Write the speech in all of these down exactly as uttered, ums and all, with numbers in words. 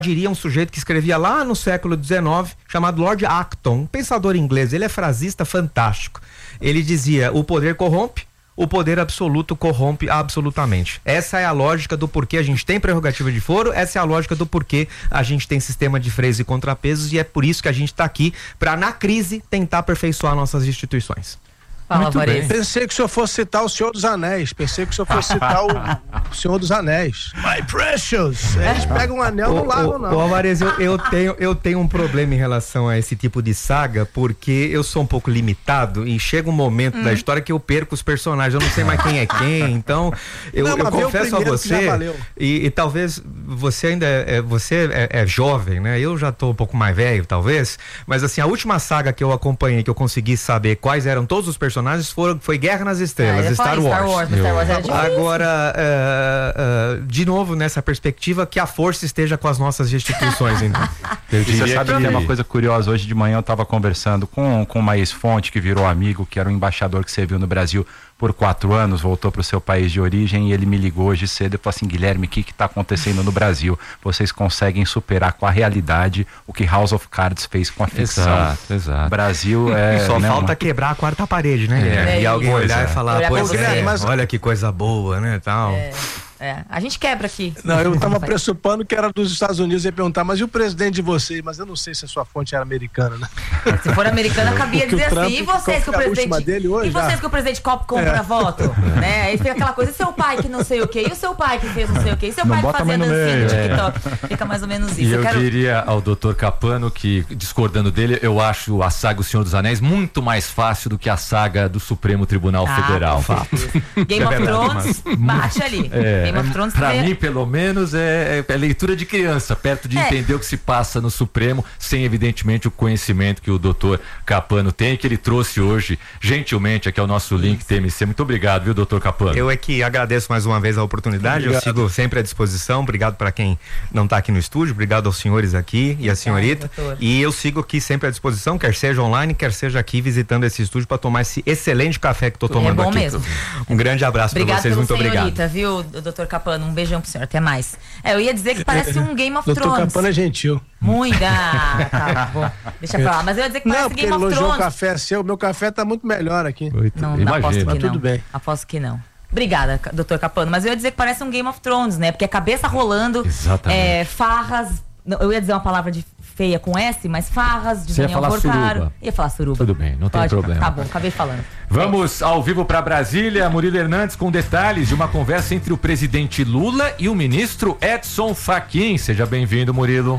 diria um sujeito que escrevia lá no século dezenove, chamado Lord Acton, um pensador inglês. Ele é frasista fantástico. Ele dizia: o poder corrompe, o poder absoluto corrompe absolutamente. Essa é a lógica do porquê a gente tem prerrogativa de foro, essa é a lógica do porquê a gente tem sistema de freios e contrapesos, e é por isso que a gente está aqui, para na crise tentar aperfeiçoar nossas instituições. Fala, pensei que o senhor fosse citar o Senhor dos Anéis. Pensei que o senhor fosse citar o, o Senhor dos Anéis. My Precious. Eles pegam um anel e não largam, não. Ô, Alvarez, eu, eu, tenho, eu tenho um problema em relação a esse tipo de saga, porque eu sou um pouco limitado e chega um momento hum. da história que eu perco os personagens. Eu não sei mais quem é quem. Então, eu, não, eu confesso a você, e, e talvez você ainda é, é, você é, é jovem, né? Eu já tô um pouco mais velho, talvez. Mas assim, a última saga que eu acompanhei, que eu consegui saber quais eram todos os personagens, Foram, foi Guerra nas Estrelas, ah, Star, Wars. Star Wars. Star Wars era difícil. Agora, uh, uh, de novo, nessa perspectiva, que a força esteja com as nossas instituições. Então. Eu diria Você sabe que é uma coisa curiosa. Hoje de manhã eu estava conversando com, com uma ex-fonte que virou amigo, que era um embaixador que serviu no Brasil por quatro anos, voltou para o seu país de origem, e ele me ligou hoje cedo e falou assim: Guilherme, o que está acontecendo no Brasil? Vocês conseguem superar com a realidade o que House of Cards fez com a ficção. Exato, exato. Brasil é... Só né, falta uma... quebrar a quarta parede, né? É, é, e alguém olhar é. e falar, pois é, mas... olha que coisa boa, né, tal. É. É, a gente quebra aqui. Não, eu tava pressupondo que era dos Estados Unidos e ia perguntar, mas e o presidente de vocês? Mas eu não sei se a sua fonte era americana, né? Se for americana, cabia dizer Trump, assim, e vocês que o presidente. Dele hoje, e vocês já? que o presidente Copo compra é. voto? Né? Aí fica aquela coisa, e seu pai que não sei o quê, e o seu pai que fez não sei o quê, e seu não pai que fazia dancinha no TikTok. É. Fica mais ou menos isso. E eu, eu quero... diria ao doutor Capano que, discordando dele, eu acho a saga O Senhor dos Anéis muito mais fácil do que a saga do Supremo Tribunal ah, Federal. Game of Thrones, bate ali. É, Game of Thrones pra é... mim, pelo menos, é, é leitura de criança, perto de é. entender o que se passa no Supremo, sem, evidentemente, o conhecimento que o doutor Capano tem, que ele trouxe hoje, gentilmente, aqui ao nosso link T M C. Muito obrigado, viu, doutor Capano? Eu é que agradeço mais uma vez a oportunidade, obrigado. Eu sigo sempre à disposição, obrigado para quem não está aqui no estúdio, obrigado aos senhores aqui e a senhorita, é, e eu sigo aqui sempre à disposição, quer seja online, quer seja aqui visitando esse estúdio para tomar esse excelente café que estou tomando é bom aqui. Mesmo. Um grande abraço para vocês, muito obrigado. Obrigado, viu, doutor Capano, um beijão pro senhor, até mais. É, eu ia dizer que parece um Game of Thrones. Doutor Capano é gentil. Muito, ah, tá bom, deixa pra lá, mas eu ia dizer que parece não, Game of Thrones. Não, porque o café seu, o meu café tá muito melhor aqui. Muito, não, não aposto que mas não. Tudo bem. Aposto que não. Obrigada, doutor Capano, mas eu ia dizer que parece um Game of Thrones, né? Porque a cabeça rolando, é, farras, eu ia dizer uma palavra de feia com S, mas farras de Daniel Porcaro. Ia falar suruba. Tudo bem, não tem Pode, problema. Tá bom, acabei falando. Vamos ao vivo para Brasília, Murilo Hernandes com detalhes de uma conversa entre o presidente Lula e o ministro Edson Fachin. Seja bem-vindo, Murilo.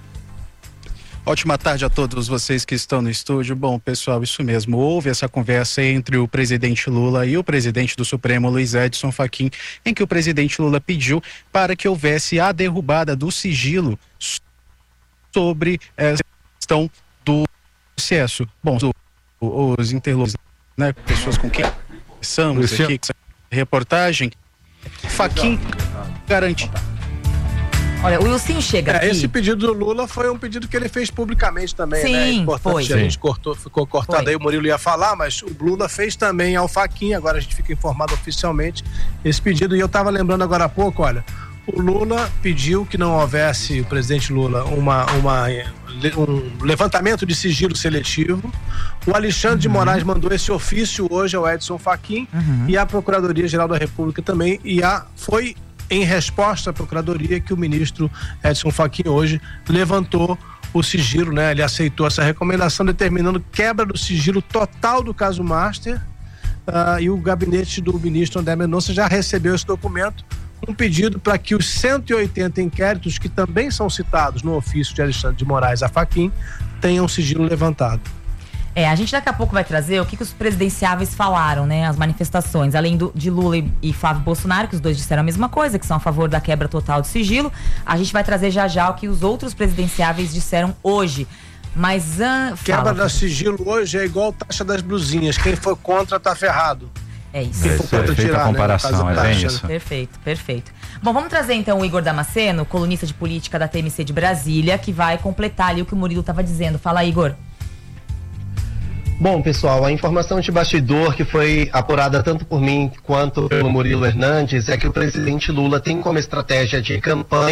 Ótima tarde a todos vocês que estão no estúdio. Bom, pessoal, isso mesmo. Houve essa conversa entre o presidente Lula e o presidente do Supremo, Luiz Edson Fachin, em que o presidente Lula pediu para que houvesse a derrubada do sigilo sobre a questão do processo. Bom, os interlocutores, né, pessoas com quem conversamos aqui, reportagem, Fachin garante. Olha, o Wilson chega é, aqui. Esse pedido do Lula foi um pedido que ele fez publicamente também, Sim, né? Importante, foi. a gente cortou, ficou cortado foi. Aí, o Murilo ia falar, mas o Lula fez também ao Fachin, agora a gente fica informado oficialmente esse pedido. E eu estava lembrando agora há pouco, olha, o Lula pediu que não houvesse, o presidente Lula, uma, uma, um levantamento de sigilo seletivo. O Alexandre uhum. de Moraes mandou esse ofício hoje ao Edson Fachin uhum. e a Procuradoria-Geral da República também, e a, foi em resposta à Procuradoria que o ministro Edson Fachin hoje levantou o sigilo, né? Ele aceitou essa recomendação, determinando quebra do sigilo total do caso Master, uh, e o gabinete do ministro André Mendonça já recebeu esse documento, um pedido para que os cento e oitenta inquéritos que também são citados no ofício de Alexandre de Moraes a Fachin tenham sigilo levantado. É, a gente daqui a pouco vai trazer o que, que os presidenciáveis falaram, né? As manifestações, além do, de Lula e, e Flávio Bolsonaro, que os dois disseram a mesma coisa, que são a favor da quebra total do sigilo. A gente vai trazer já já o que os outros presidenciáveis disseram hoje. Mas uh, quebra do sigilo hoje é igual taxa das blusinhas. Quem for contra tá ferrado. É isso. Quem for contra tirar, a comparação, né? É bem isso. Perfeito, perfeito. Bom, vamos trazer então o Igor Damasceno, colunista de política da T M C de Brasília, que vai completar ali o que o Murilo estava dizendo. Fala, Igor. Bom, pessoal, a informação de bastidor que foi apurada tanto por mim quanto pelo Murilo Hernandes é que o presidente Lula tem como estratégia de campanha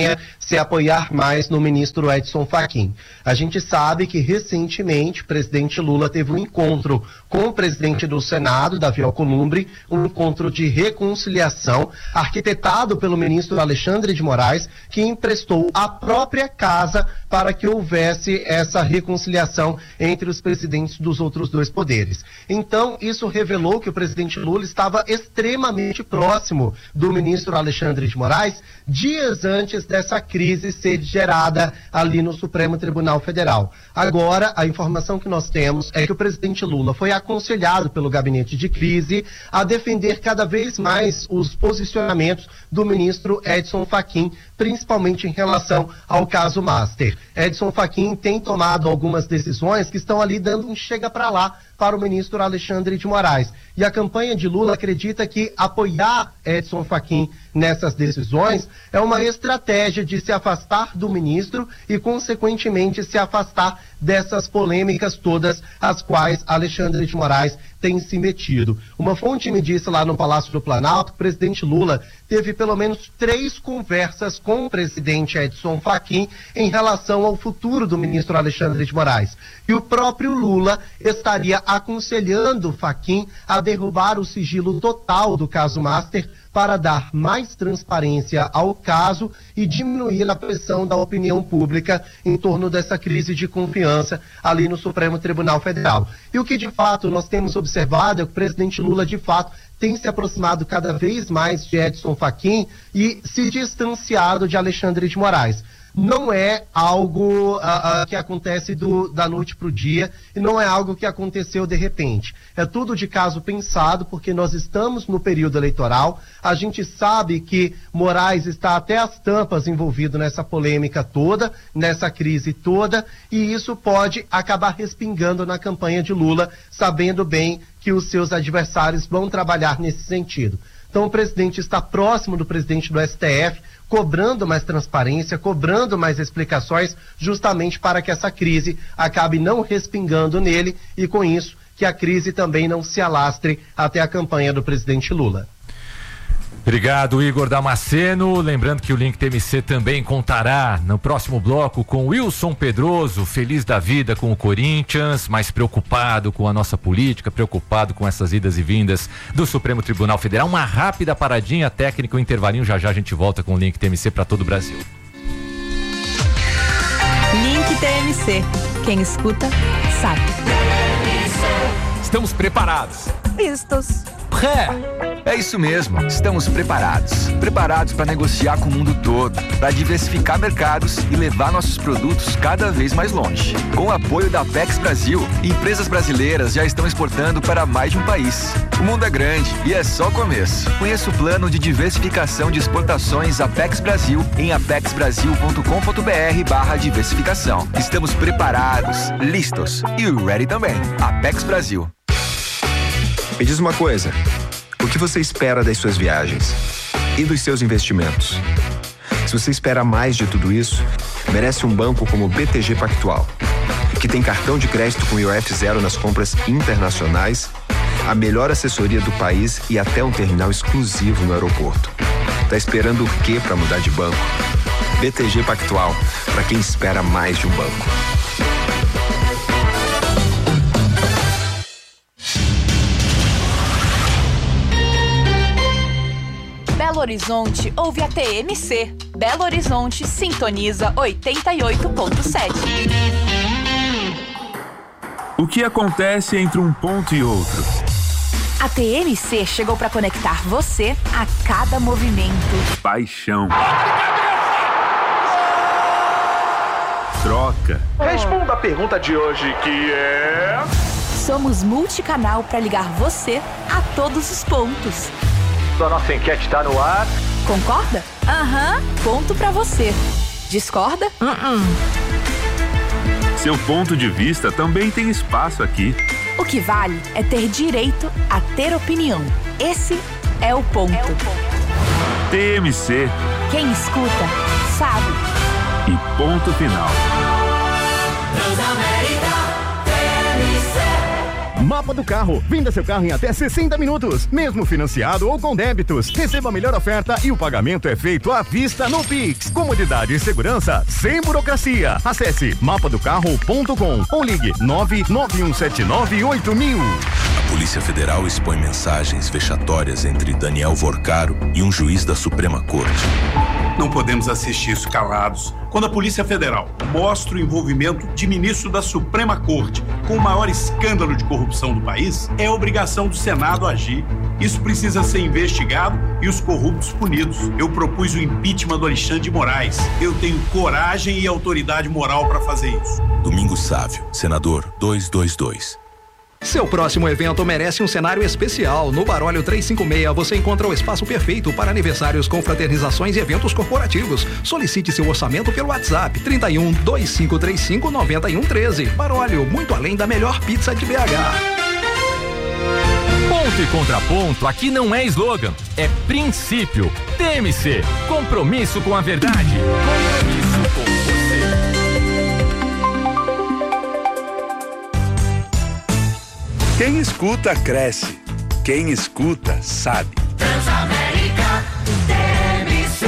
se apoiar mais no ministro Edson Fachin. A gente sabe que recentemente o presidente Lula teve um encontro com o presidente do Senado, Davi Alcolumbre, um encontro de reconciliação arquitetado pelo ministro Alexandre de Moraes, que emprestou a própria casa para que houvesse essa reconciliação entre os presidentes dos outros dois poderes. Então, isso revelou que o presidente Lula estava extremamente próximo do ministro Alexandre de Moraes dias antes dessa crise ser gerada ali no Supremo Tribunal Federal. Agora, a informação que nós temos é que o presidente Lula foi aconselhado pelo gabinete de crise a defender cada vez mais os posicionamentos do ministro Edson Fachin, principalmente em relação ao caso Master. Edson Fachin tem tomado algumas decisões que estão ali dando um chega para lá para o ministro Alexandre de Moraes. E a campanha de Lula acredita que apoiar Edson Fachin nessas decisões é uma estratégia de se afastar do ministro e, consequentemente, se afastar dessas polêmicas todas as quais Alexandre de Moraes tem se metido. Uma fonte me disse lá no Palácio do Planalto que o presidente Lula teve pelo menos três conversas com o presidente Edson Fachin em relação ao futuro do ministro Alexandre de Moraes. E o próprio Lula estaria aconselhando Fachin a derrubar o sigilo total do caso Master para dar mais transparência ao caso e diminuir a pressão da opinião pública em torno dessa crise de confiança ali no Supremo Tribunal Federal. E o que de fato nós temos observado é que o presidente Lula de fato tem se aproximado cada vez mais de Edson Fachin e se distanciado de Alexandre de Moraes. Não é algo uh, uh, que acontece do, da noite para o dia e não é algo que aconteceu de repente. É tudo de caso pensado, porque nós estamos no período eleitoral, a gente sabe que Moraes está até as tampas envolvido nessa polêmica toda, nessa crise toda, e isso pode acabar respingando na campanha de Lula, sabendo bem que os seus adversários vão trabalhar nesse sentido. Então o presidente está próximo do presidente do S T F, cobrando mais transparência, cobrando mais explicações, justamente para que essa crise acabe não respingando nele e, com isso, que a crise também não se alastre até a campanha do presidente Lula. Obrigado, Igor Damasceno. Lembrando que o Link T M C também contará no próximo bloco com Wilson Pedroso, feliz da vida com o Corinthians, mas preocupado com a nossa política, preocupado com essas idas e vindas do Supremo Tribunal Federal. Uma rápida paradinha técnica, um intervalinho, já já a gente volta com o Link T M C para todo o Brasil. Link T M C. Quem escuta, sabe. Estamos preparados. Vistos. Pré. É isso mesmo, estamos preparados. Preparados para negociar com o mundo todo, para diversificar mercados e levar nossos produtos cada vez mais longe. Com o apoio da Apex Brasil, empresas brasileiras já estão exportando para mais de um país. O mundo é grande e é só o começo. Conheça o plano de diversificação de exportações Apex Brasil em apexbrasil.com.br barra diversificação. Estamos preparados, listos e ready também. Apex Brasil. Me diz uma coisa, o que você espera das suas viagens e dos seus investimentos? Se você espera mais de tudo isso, merece um banco como o B T G Pactual, que tem cartão de crédito com I O F zero nas compras internacionais, a melhor assessoria do país e até um terminal exclusivo no aeroporto. Tá esperando o quê para mudar de banco? B T G Pactual, para quem espera mais de um banco. Belo Horizonte ouve a T M C. Belo Horizonte sintoniza oitenta e oito ponto sete. O que acontece entre um ponto e outro? A T M C chegou para conectar você a cada movimento. Paixão. Troca. Responda a pergunta de hoje, que é... Somos multicanal para ligar você a todos os pontos. A nossa enquete está no ar. Concorda? Aham. Uhum. Ponto pra você. Discorda? Uh-uh. Seu ponto de vista também tem espaço aqui. O que vale é ter direito a ter opinião. Esse é o ponto. É o ponto. T M C. Quem escuta, sabe. E ponto final. Transamérica, T M C. Mapa do Carro. Venda seu carro em até sessenta minutos, mesmo financiado ou com débitos. Receba a melhor oferta e o pagamento é feito à vista no Pix. Comodidade e segurança sem burocracia. Acesse mapa do carro ponto com ou ligue nove nove um sete nove oito mil. A Polícia Federal expõe mensagens vexatórias entre Daniel Vorcaro e um juiz da Suprema Corte. Não podemos assistir isso calados. Quando a Polícia Federal mostra o envolvimento de ministro da Suprema Corte com o maior escândalo de corrupção do país, é obrigação do Senado agir. Isso precisa ser investigado e os corruptos punidos. Eu propus o impeachment do Alexandre de Moraes. Eu tenho coragem e autoridade moral para fazer isso. Domingos Sávio, senador duzentos e vinte e dois. Seu próximo evento merece um cenário especial. No Barólio trezentos e cinquenta e seis você encontra o espaço perfeito para aniversários, confraternizações e eventos corporativos. Solicite seu orçamento pelo WhatsApp trinta e um, dois cinco três cinco, nove um um três. Barólio, muito além da melhor pizza de B H. Ponto e contraponto aqui não é slogan, é princípio. T M C, compromisso com a verdade. Compromisso com você. Quem escuta, cresce. Quem escuta, sabe. Transamérica, T M C.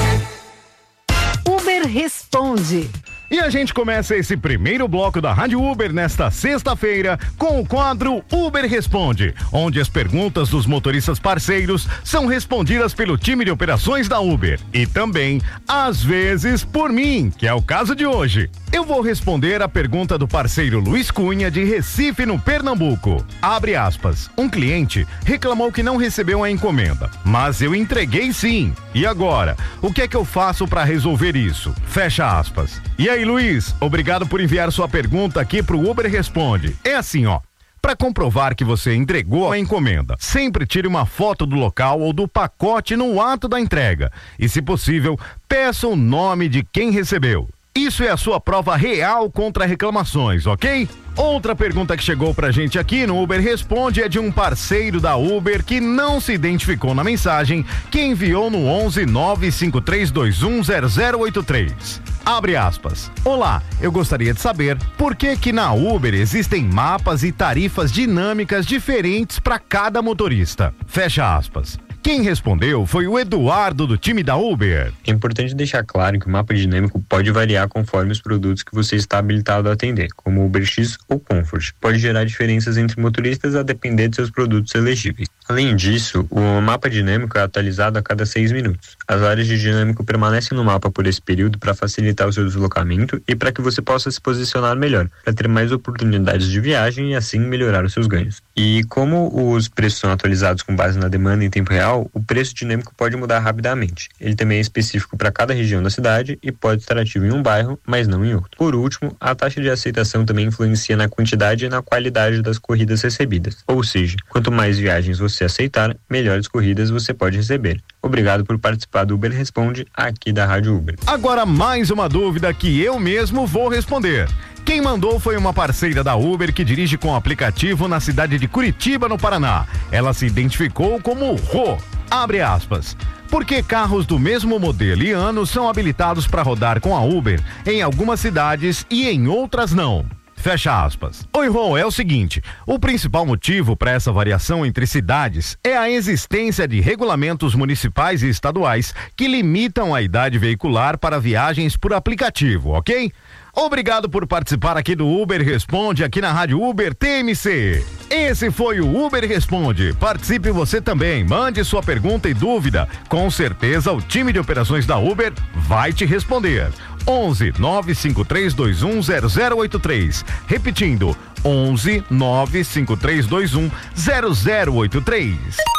Uber Responde. E a gente começa esse primeiro bloco da Rádio Uber nesta sexta-feira com o quadro Uber Responde, onde as perguntas dos motoristas parceiros são respondidas pelo time de operações da Uber e também, às vezes, por mim, que é o caso de hoje. Eu vou responder a pergunta do parceiro Luiz Cunha de Recife, no Pernambuco. Abre aspas. Um cliente reclamou que não recebeu a encomenda, mas eu entreguei sim. E agora? O que é que eu faço para resolver isso? Fecha aspas. E aí, Luiz, obrigado por enviar sua pergunta aqui pro Uber Responde. É assim, ó. Para comprovar que você entregou a encomenda, sempre tire uma foto do local ou do pacote no ato da entrega. E, se possível, peça o nome de quem recebeu. Isso é a sua prova real contra reclamações, ok? Outra pergunta que chegou pra gente aqui no Uber Responde é de um parceiro da Uber que não se identificou na mensagem, que enviou no onze nove cinco três dois um zero zero oito três. Abre aspas. Olá, eu gostaria de saber por que que na Uber existem mapas e tarifas dinâmicas diferentes para cada motorista. Fecha aspas. Quem respondeu foi o Eduardo, do time da Uber. É importante deixar claro que o mapa dinâmico pode variar conforme os produtos que você está habilitado a atender, como UberX ou Comfort. Pode gerar diferenças entre motoristas a depender de seus produtos elegíveis. Além disso, o mapa dinâmico é atualizado a cada seis minutos. As áreas de dinâmico permanecem no mapa por esse período para facilitar o seu deslocamento e para que você possa se posicionar melhor, para ter mais oportunidades de viagem e assim melhorar os seus ganhos. E como os preços são atualizados com base na demanda em tempo real, o preço dinâmico pode mudar rapidamente. Ele também é específico para cada região da cidade e pode estar ativo em um bairro, mas não em outro. Por último, a taxa de aceitação também influencia na quantidade e na qualidade das corridas recebidas. Ou seja, quanto mais viagens você aceitar, melhores corridas você pode receber. Obrigado por participar do Uber Responde aqui da Rádio Uber. Agora mais uma dúvida que eu mesmo vou responder. Quem mandou foi uma parceira da Uber que dirige com o aplicativo na cidade de Curitiba, no Paraná. Ela se identificou como Rô. Abre aspas. Porque carros do mesmo modelo e ano são habilitados para rodar com a Uber em algumas cidades e em outras não. Fecha aspas. Oi, Rô, é o seguinte, o principal motivo para essa variação entre cidades é a existência de regulamentos municipais e estaduais que limitam a idade veicular para viagens por aplicativo, ok? Obrigado por participar aqui do Uber Responde, aqui na Rádio Uber T M C. Esse foi o Uber Responde. Participe você também. Mande sua pergunta e dúvida. Com certeza o time de operações da Uber vai te responder. onze nove cinco três dois um zero zero oito três. Repetindo, onze nove cinco três dois um zero zero oito três.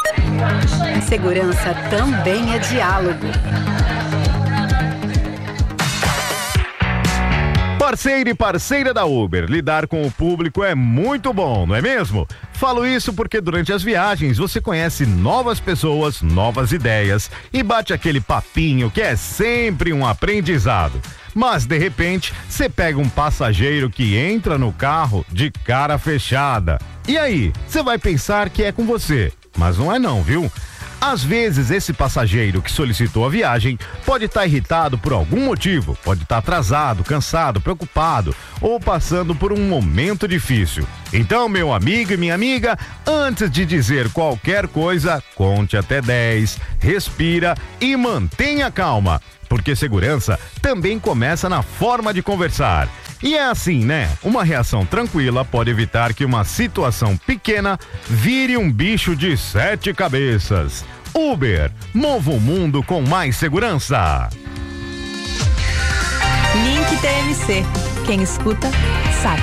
Segurança também é diálogo. Parceiro e parceira da Uber, lidar com o público é muito bom, não é mesmo? Falo isso porque durante as viagens você conhece novas pessoas, novas ideias e bate aquele papinho que é sempre um aprendizado. Mas de repente, você pega um passageiro que entra no carro de cara fechada. E aí, você vai pensar que é com você, mas não é não, viu? Às vezes, esse passageiro que solicitou a viagem pode estar irritado por algum motivo, pode estar atrasado, cansado, preocupado ou passando por um momento difícil. Então, meu amigo e minha amiga, antes de dizer qualquer coisa, conte até dez, respira e mantenha calma, porque segurança também começa na forma de conversar. E é assim, né? Uma reação tranquila pode evitar que uma situação pequena vire um bicho de sete cabeças. Uber, mova o mundo com mais segurança. Link T M C. Quem escuta, sabe.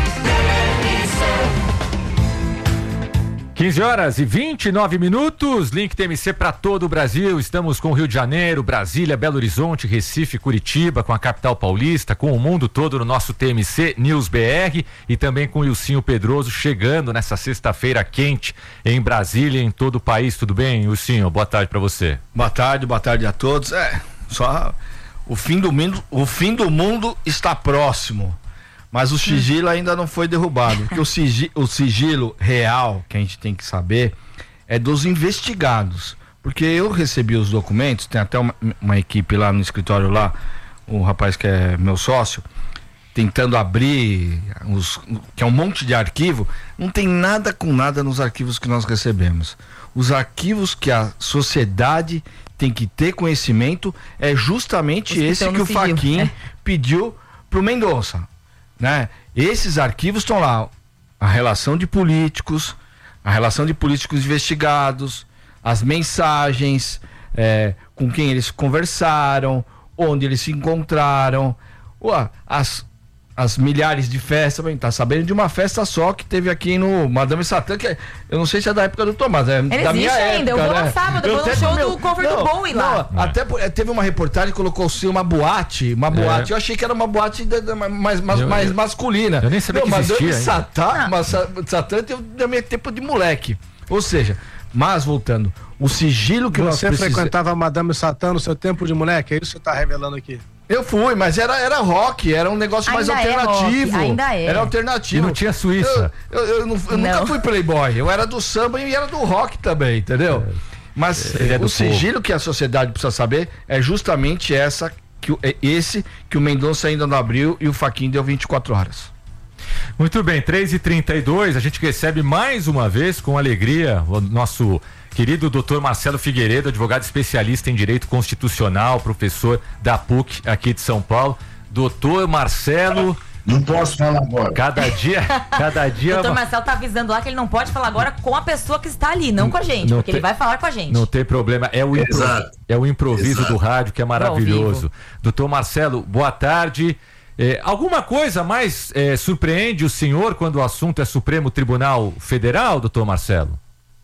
quinze horas e vinte e nove minutos, Link T M C para todo o Brasil. Estamos com Rio de Janeiro, Brasília, Belo Horizonte, Recife, Curitiba, com a capital paulista, com o mundo todo no nosso T M C News B R e também com o Ilcinho Pedroso chegando nessa sexta-feira quente em Brasília e em todo o país. Tudo bem, Ilcinho? Boa tarde para você. Boa tarde, boa tarde a todos. É, só o fim do mundo, o fim do mundo está próximo. Mas o sigilo ainda não foi derrubado, porque o sigilo, o sigilo real, que a gente tem que saber, é dos investigados. Porque eu recebi os documentos, tem até uma, uma equipe lá no escritório lá, o rapaz que é meu sócio, tentando abrir, os, que é um monte de arquivo, não tem nada com nada nos arquivos que nós recebemos. Os arquivos que a sociedade tem que ter conhecimento é justamente esse que o Fachin é. pediu pro Mendonça. Né? Esses arquivos estão lá, a relação de políticos, a relação de políticos investigados, as mensagens, é, com quem eles conversaram, onde eles se encontraram, ué, as, as milhares de festas. Bem, tá sabendo de uma festa só que teve aqui no Madame Satã, que é, eu não sei se é da época do Tomás, é Ele da minha ainda, época, eu vou né? no sábado, eu vou no show meu, do Comfort do Bowie lá. Não, até é, teve uma reportagem que colocou assim, uma boate, uma boate, É. eu achei que era uma boate de, de, mais, mais, Eu- mais eu- masculina. eu nem sabia que Madame existia ainda. Satã, mas Sa- Satã teve da minha tempo de moleque. Ou seja, mas voltando, o sigilo que nós Você precisamos... frequentava a Madame Satã no seu tempo de moleque? É isso que você está revelando aqui? Eu fui, mas era, era rock, era um negócio mais Ainda é alternativo. rock, ainda é. Era alternativo. E não tinha Suíça. Eu, eu, eu não- eu nunca Não. fui playboy, eu era do samba e era do rock também, entendeu? Mas Ele é do o sigilo que a sociedade precisa saber é justamente essa, que, o- é esse que o Mendonça ainda não abriu e o Fachin deu vinte e quatro horas. Muito bem, três e trinta e dois, a gente recebe mais uma vez com alegria o nosso querido doutor Marcelo Figueiredo, advogado especialista em direito constitucional, professor da P U C aqui de São Paulo. Doutor Marcelo. Não posso falar agora. Cada dia, cada dia. O doutor Marcelo tá avisando lá que ele não pode falar agora com a pessoa que está ali, não com a gente, Não porque tem- ele vai falar com a gente. Não tem problema, é o, impro- Exato. é o improviso Exato. do rádio que é maravilhoso. Doutor Marcelo, boa tarde. É, alguma coisa mais é, surpreende o senhor quando o assunto é Supremo Tribunal Federal, doutor Marcelo?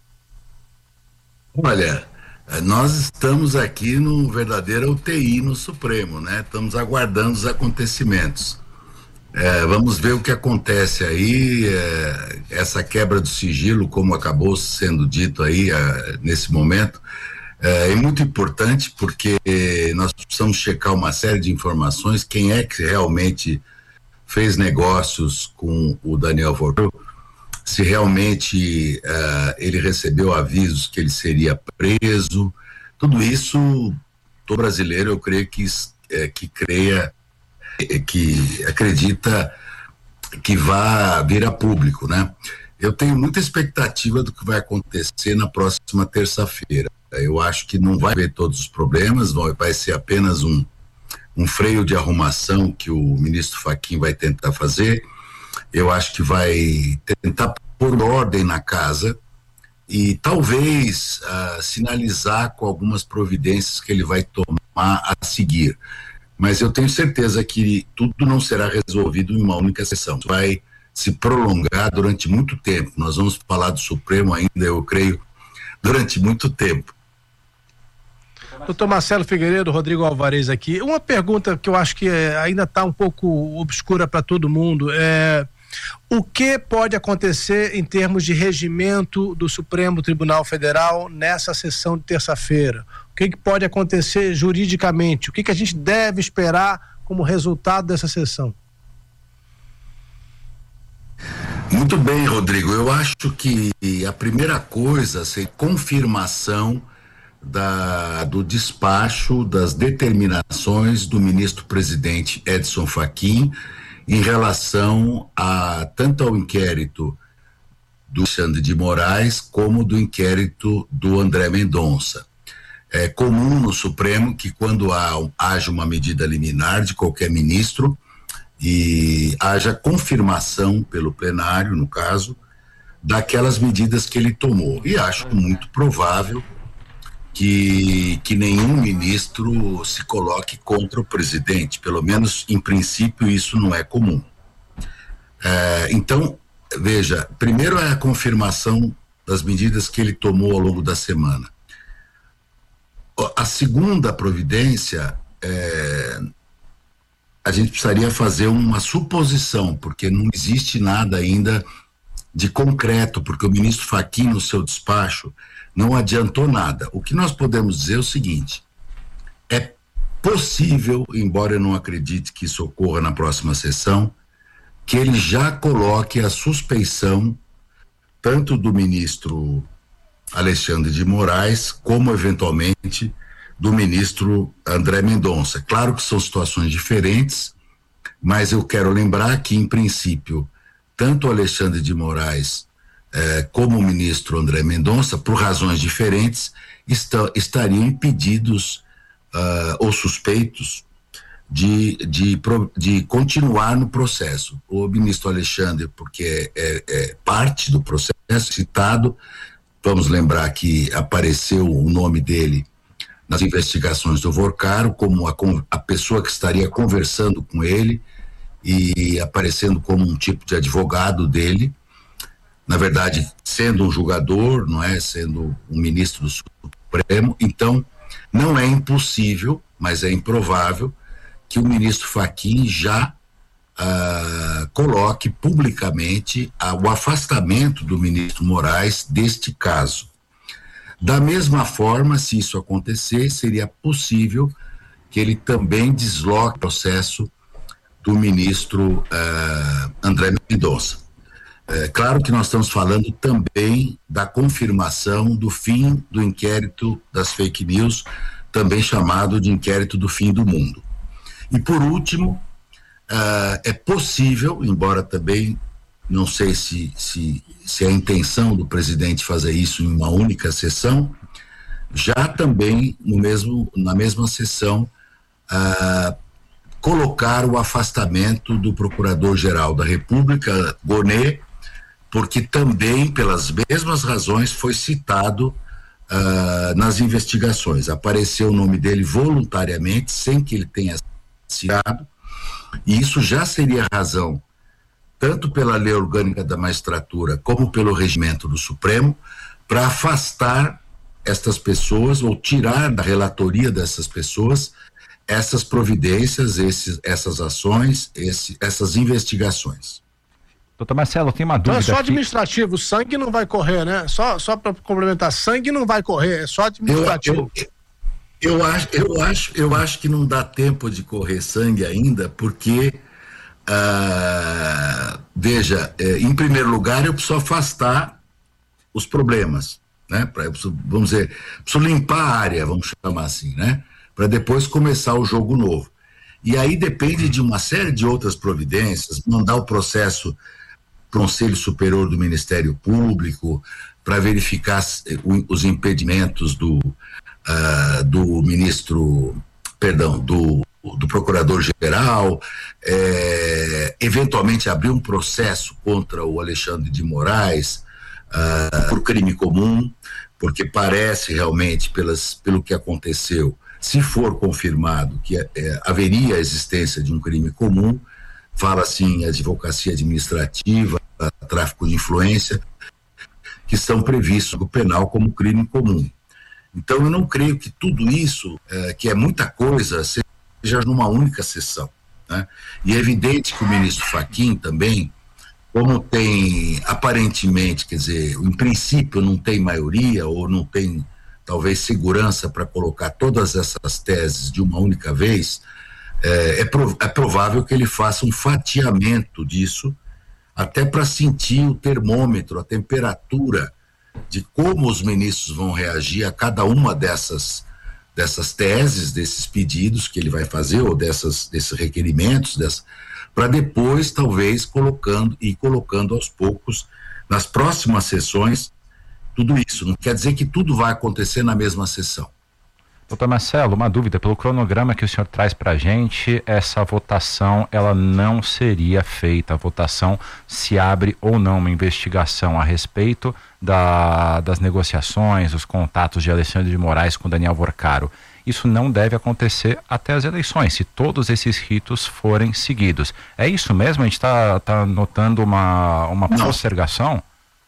Olha, nós estamos aqui num verdadeiro U T I no Supremo, né? Estamos aguardando os acontecimentos. É, vamos ver o que acontece aí, é, essa quebra do sigilo, como acabou sendo dito aí é, nesse momento, é, é muito importante porque nós precisamos checar uma série de informações, quem é que realmente fez negócios com o Daniel Vorcaro, se realmente uh, ele recebeu avisos que ele seria preso, tudo isso, todo brasileiro eu creio que, é, que creia, é, que acredita que vai vir a público, né? Eu tenho muita expectativa do que vai acontecer na próxima terça-feira. Eu acho que não vai haver todos os problemas, vai ser apenas um, um freio de arrumação que o ministro Fachin vai tentar fazer. Eu acho que vai tentar pôr ordem na casa e talvez uh, sinalizar com algumas providências que ele vai tomar a seguir. Mas eu tenho certeza que tudo não será resolvido em uma única sessão. Vai se prolongar durante muito tempo. Nós vamos falar do Supremo ainda, eu creio, durante muito tempo. Doutor Marcelo Figueiredo, Rodrigo Alvarez aqui. Uma pergunta que eu acho que é, ainda está um pouco obscura para todo mundo é o que pode acontecer em termos de regimento do Supremo Tribunal Federal nessa sessão de terça-feira? O que, que pode acontecer juridicamente? O que, que a gente deve esperar como resultado dessa sessão? Muito bem, Rodrigo. Eu acho que a primeira coisa é confirmação da, do despacho das determinações do ministro-presidente Edson Fachin em relação a tanto ao inquérito do Alexandre de Moraes como do inquérito do André Mendonça. É comum no Supremo que quando há, haja uma medida liminar de qualquer ministro e haja confirmação pelo plenário, no caso, daquelas medidas que ele tomou. E acho muito provável que, que nenhum ministro se coloque contra o presidente, pelo menos em princípio isso não é comum. É, então, veja, primeiro é a confirmação das medidas que ele tomou ao longo da semana. A segunda providência, é, a gente precisaria fazer uma suposição, porque não existe nada ainda de concreto, porque o ministro Fachin, no seu despacho, não adiantou nada. O que nós podemos dizer é o seguinte: é possível, embora eu não acredite que isso ocorra na próxima sessão, que ele já coloque a suspeição tanto do ministro Alexandre de Moraes, como eventualmente do ministro André Mendonça. Claro que são situações diferentes, mas eu quero lembrar que, em princípio, tanto o Alexandre de Moraes eh, como o ministro André Mendonça, por razões diferentes, está, estariam impedidos uh, ou suspeitos de, de, de continuar no processo. O ministro Alexandre, porque é, é, é parte do processo citado. Vamos lembrar que apareceu o nome dele nas investigações do Vorcaro como a, a pessoa que estaria conversando com ele e aparecendo como um tipo de advogado dele, na verdade sendo um julgador, não é? Sendo um ministro do Supremo. Então não é impossível, mas é improvável que o ministro Fachin já Uh, coloque publicamente uh, o afastamento do ministro Moraes deste caso. Da mesma forma, se isso acontecer, seria possível que ele também desloque o processo do ministro uh, André Mendonça. É claro que nós estamos falando também da confirmação do fim do inquérito das fake news, também chamado de inquérito do fim do mundo. E por último, Uh, é possível, embora também não sei se, se, se é a intenção do presidente fazer isso em uma única sessão, já também no mesmo, na mesma sessão uh, colocar o afastamento do Procurador-Geral da República, Gonet, porque também pelas mesmas razões foi citado uh, nas investigações. Apareceu o nome dele voluntariamente, sem que ele tenha citado. E isso já seria razão, tanto pela lei orgânica da magistratura como pelo regimento do Supremo, para afastar estas pessoas ou tirar da relatoria dessas pessoas essas providências, esses, essas ações, esse, essas investigações. Doutor Marcelo, tem uma dúvida. Não é só aqui. administrativo, sangue não vai correr, né? Só, só para complementar, sangue não vai correr, é só administrativo. Eu, eu, Eu acho, eu, acho, eu acho que não dá tempo de correr sangue ainda, porque, ah, veja, eh, em primeiro lugar, eu preciso afastar os problemas, né? Pra, eu preciso, vamos dizer, preciso limpar a área, vamos chamar assim, né? Para depois começar o jogo novo. E aí depende de uma série de outras providências, mandar o processo para o Conselho Superior do Ministério Público, para verificar os impedimentos do Uh, do ministro, perdão, do, do procurador-geral, é, eventualmente abrir um processo contra o Alexandre de Moraes uh, por crime comum, porque parece realmente, pelas, pelo que aconteceu, se for confirmado que é, haveria a existência de um crime comum, fala assim, advocacia administrativa, tráfico de influência, que são previstos no penal como crime comum. Então eu não creio que tudo isso, é, que é muita coisa, seja numa única sessão, né? E é evidente que o ministro Fachin também, como tem aparentemente, quer dizer, em princípio não tem maioria ou não tem talvez segurança para colocar todas essas teses de uma única vez, é, é, prov- é provável que ele faça um fatiamento disso, até para sentir o termômetro, a temperatura de como os ministros vão reagir a cada uma dessas, dessas teses, desses pedidos que ele vai fazer, ou dessas, desses requerimentos, dessa, para depois, talvez, colocando e colocando aos poucos, nas próximas sessões, tudo isso. Não quer dizer que tudo vai acontecer na mesma sessão. Doutor Marcelo, uma dúvida, pelo cronograma que o senhor traz para a gente, essa votação, ela não seria feita, a votação se abre ou não uma investigação a respeito da, das negociações, os contatos de Alexandre de Moraes com Daniel Vorcaro. Isso não deve acontecer até as eleições, se todos esses ritos forem seguidos. É isso mesmo? A gente está tá notando uma, uma postergação?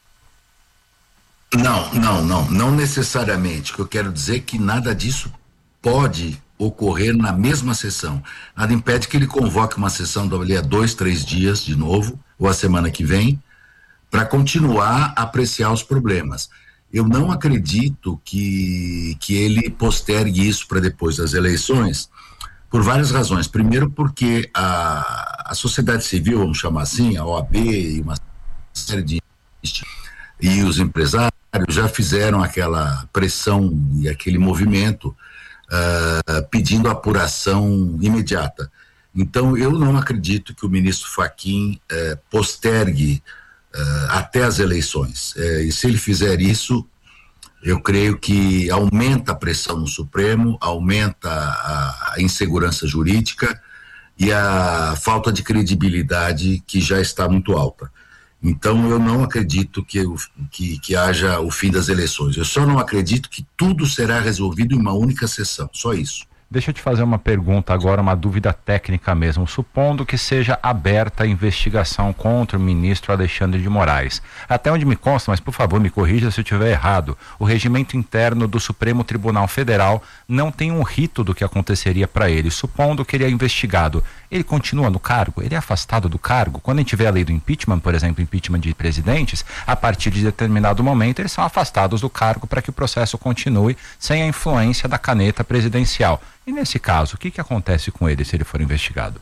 Não, não, não, não necessariamente. O que eu quero dizer é que nada disso pode ocorrer na mesma sessão. Nada impede que ele convoque uma sessão dali a dois, três dias de novo, ou a semana que vem, para continuar a apreciar os problemas. Eu não acredito que, que ele postergue isso para depois das eleições, por várias razões. Primeiro porque a, a sociedade civil, vamos chamar assim, a O A B e uma série de... e os empresários já fizeram aquela pressão e aquele movimento uh, pedindo apuração imediata. Então, eu não acredito que o ministro Fachin uh, postergue uh, até as eleições. Uh, e se ele fizer isso, eu creio que aumenta a pressão no Supremo, aumenta a, a insegurança jurídica e a falta de credibilidade que já está muito alta. Então, eu não acredito que, que, que haja o fim das eleições. Eu só não acredito que tudo será resolvido em uma única sessão, só isso. Deixa eu te fazer uma pergunta agora, uma dúvida técnica mesmo. Supondo que seja aberta a investigação contra o ministro Alexandre de Moraes. Até onde me consta, mas por favor me corrija se eu estiver errado, o regimento interno do Supremo Tribunal Federal não tem um rito do que aconteceria para ele. Supondo que ele é investigado, ele continua no cargo? Ele é afastado do cargo? Quando a gente vê a lei do impeachment, por exemplo, impeachment de presidentes, a partir de determinado momento eles são afastados do cargo para que o processo continue sem a influência da caneta presidencial. E nesse caso, o que, que acontece com ele se ele for investigado?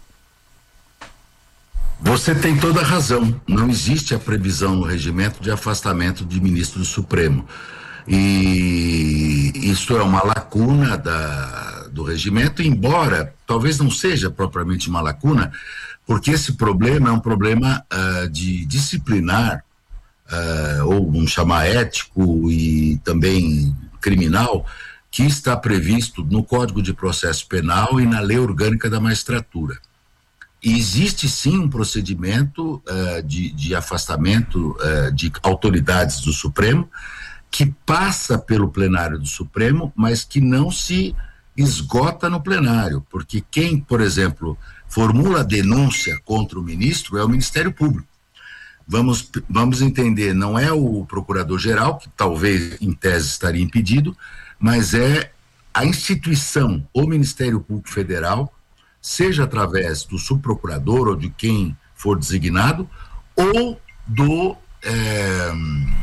Você tem toda a razão. Não existe a previsão no regimento de afastamento de ministro do Supremo. E isso é uma lacuna da, do regimento, embora talvez não seja propriamente uma lacuna, porque esse problema é um problema uh, de disciplinar, uh, ou vamos chamar ético e também criminal, que está previsto no Código de Processo Penal e na Lei Orgânica da Magistratura. E existe sim um procedimento uh, de, de afastamento uh, de autoridades do Supremo que passa pelo plenário do Supremo, mas que não se esgota no plenário, porque quem, por exemplo, formula denúncia contra o ministro é o Ministério Público. Vamos, vamos entender, não é o Procurador-Geral, que talvez em tese estaria impedido, mas é a instituição, o Ministério Público Federal, seja através do subprocurador ou de quem for designado, ou do, é,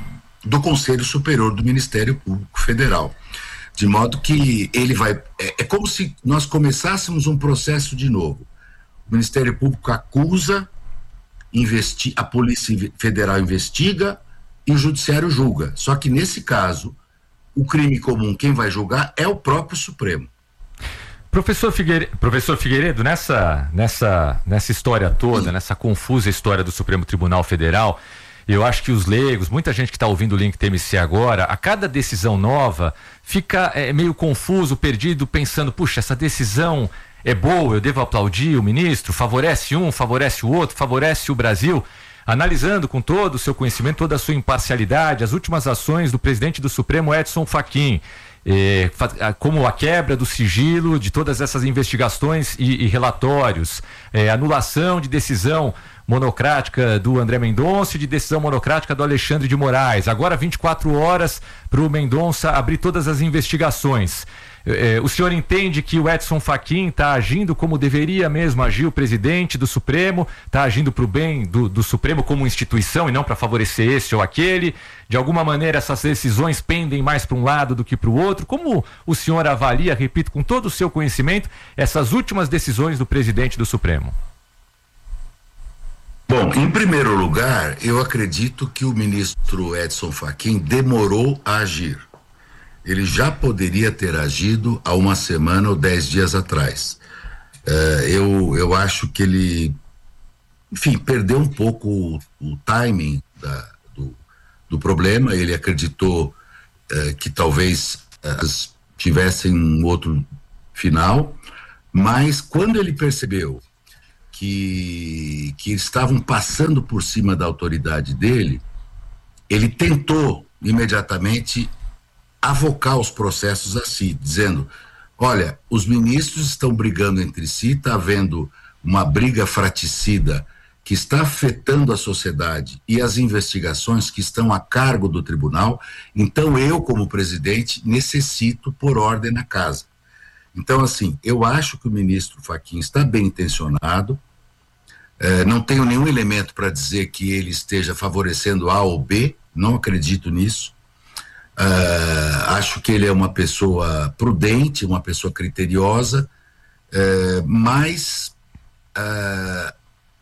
do Conselho Superior do Ministério Público Federal. De modo que ele vai... É, é como se nós começássemos um processo de novo. O Ministério Público acusa, investi, a Polícia Federal investiga e o Judiciário julga. Só que nesse caso, o crime comum, quem vai julgar é o próprio Supremo. Professor Figueiredo, professor Figueiredo, nessa, nessa, nessa história toda, nessa confusa história do Supremo Tribunal Federal, eu acho que os leigos, muita gente que está ouvindo o Link T M C agora, a cada decisão nova, fica é, meio confuso, perdido, pensando, puxa, essa decisão é boa, eu devo aplaudir o ministro, favorece um, favorece o outro, favorece o Brasil. Analisando com todo o seu conhecimento, toda a sua imparcialidade, as últimas ações do presidente do Supremo, Edson Fachin, eh, como a quebra do sigilo de todas essas investigações e, e relatórios, eh, anulação de decisão monocrática do André Mendonça e de decisão monocrática do Alexandre de Moraes. Agora vinte e quatro horas para o Mendonça abrir todas as investigações. Eh, o senhor entende que o Edson Fachin está agindo como deveria mesmo agir o presidente do Supremo, está agindo para o bem do, do Supremo como instituição e não para favorecer esse ou aquele? De alguma maneira essas decisões pendem mais para um lado do que para o outro? Como o senhor avalia, repito, com todo o seu conhecimento, essas últimas decisões do presidente do Supremo? Bom, Bom, em primeiro lugar, eu acredito que o ministro Edson Fachin demorou a agir. Ele já poderia ter agido há uma semana ou dez dias atrás. Uh, eu, eu acho que ele, enfim, perdeu um pouco o, o timing da, do, do problema. Ele acreditou uh, que talvez uh, tivessem um outro final, mas quando ele percebeu que, que estavam passando por cima da autoridade dele, ele tentou imediatamente avocar os processos a si, dizendo: olha, os ministros estão brigando entre si, está havendo uma briga fraticida que está afetando a sociedade e as investigações que estão a cargo do tribunal, então eu, como presidente, necessito pôr ordem na casa. Então, assim, eu acho que o ministro Fachin está bem intencionado, eh, não tenho nenhum elemento para dizer que ele esteja favorecendo A ou B, não acredito nisso. Uh, acho que ele é uma pessoa prudente, uma pessoa criteriosa, uh, mas uh,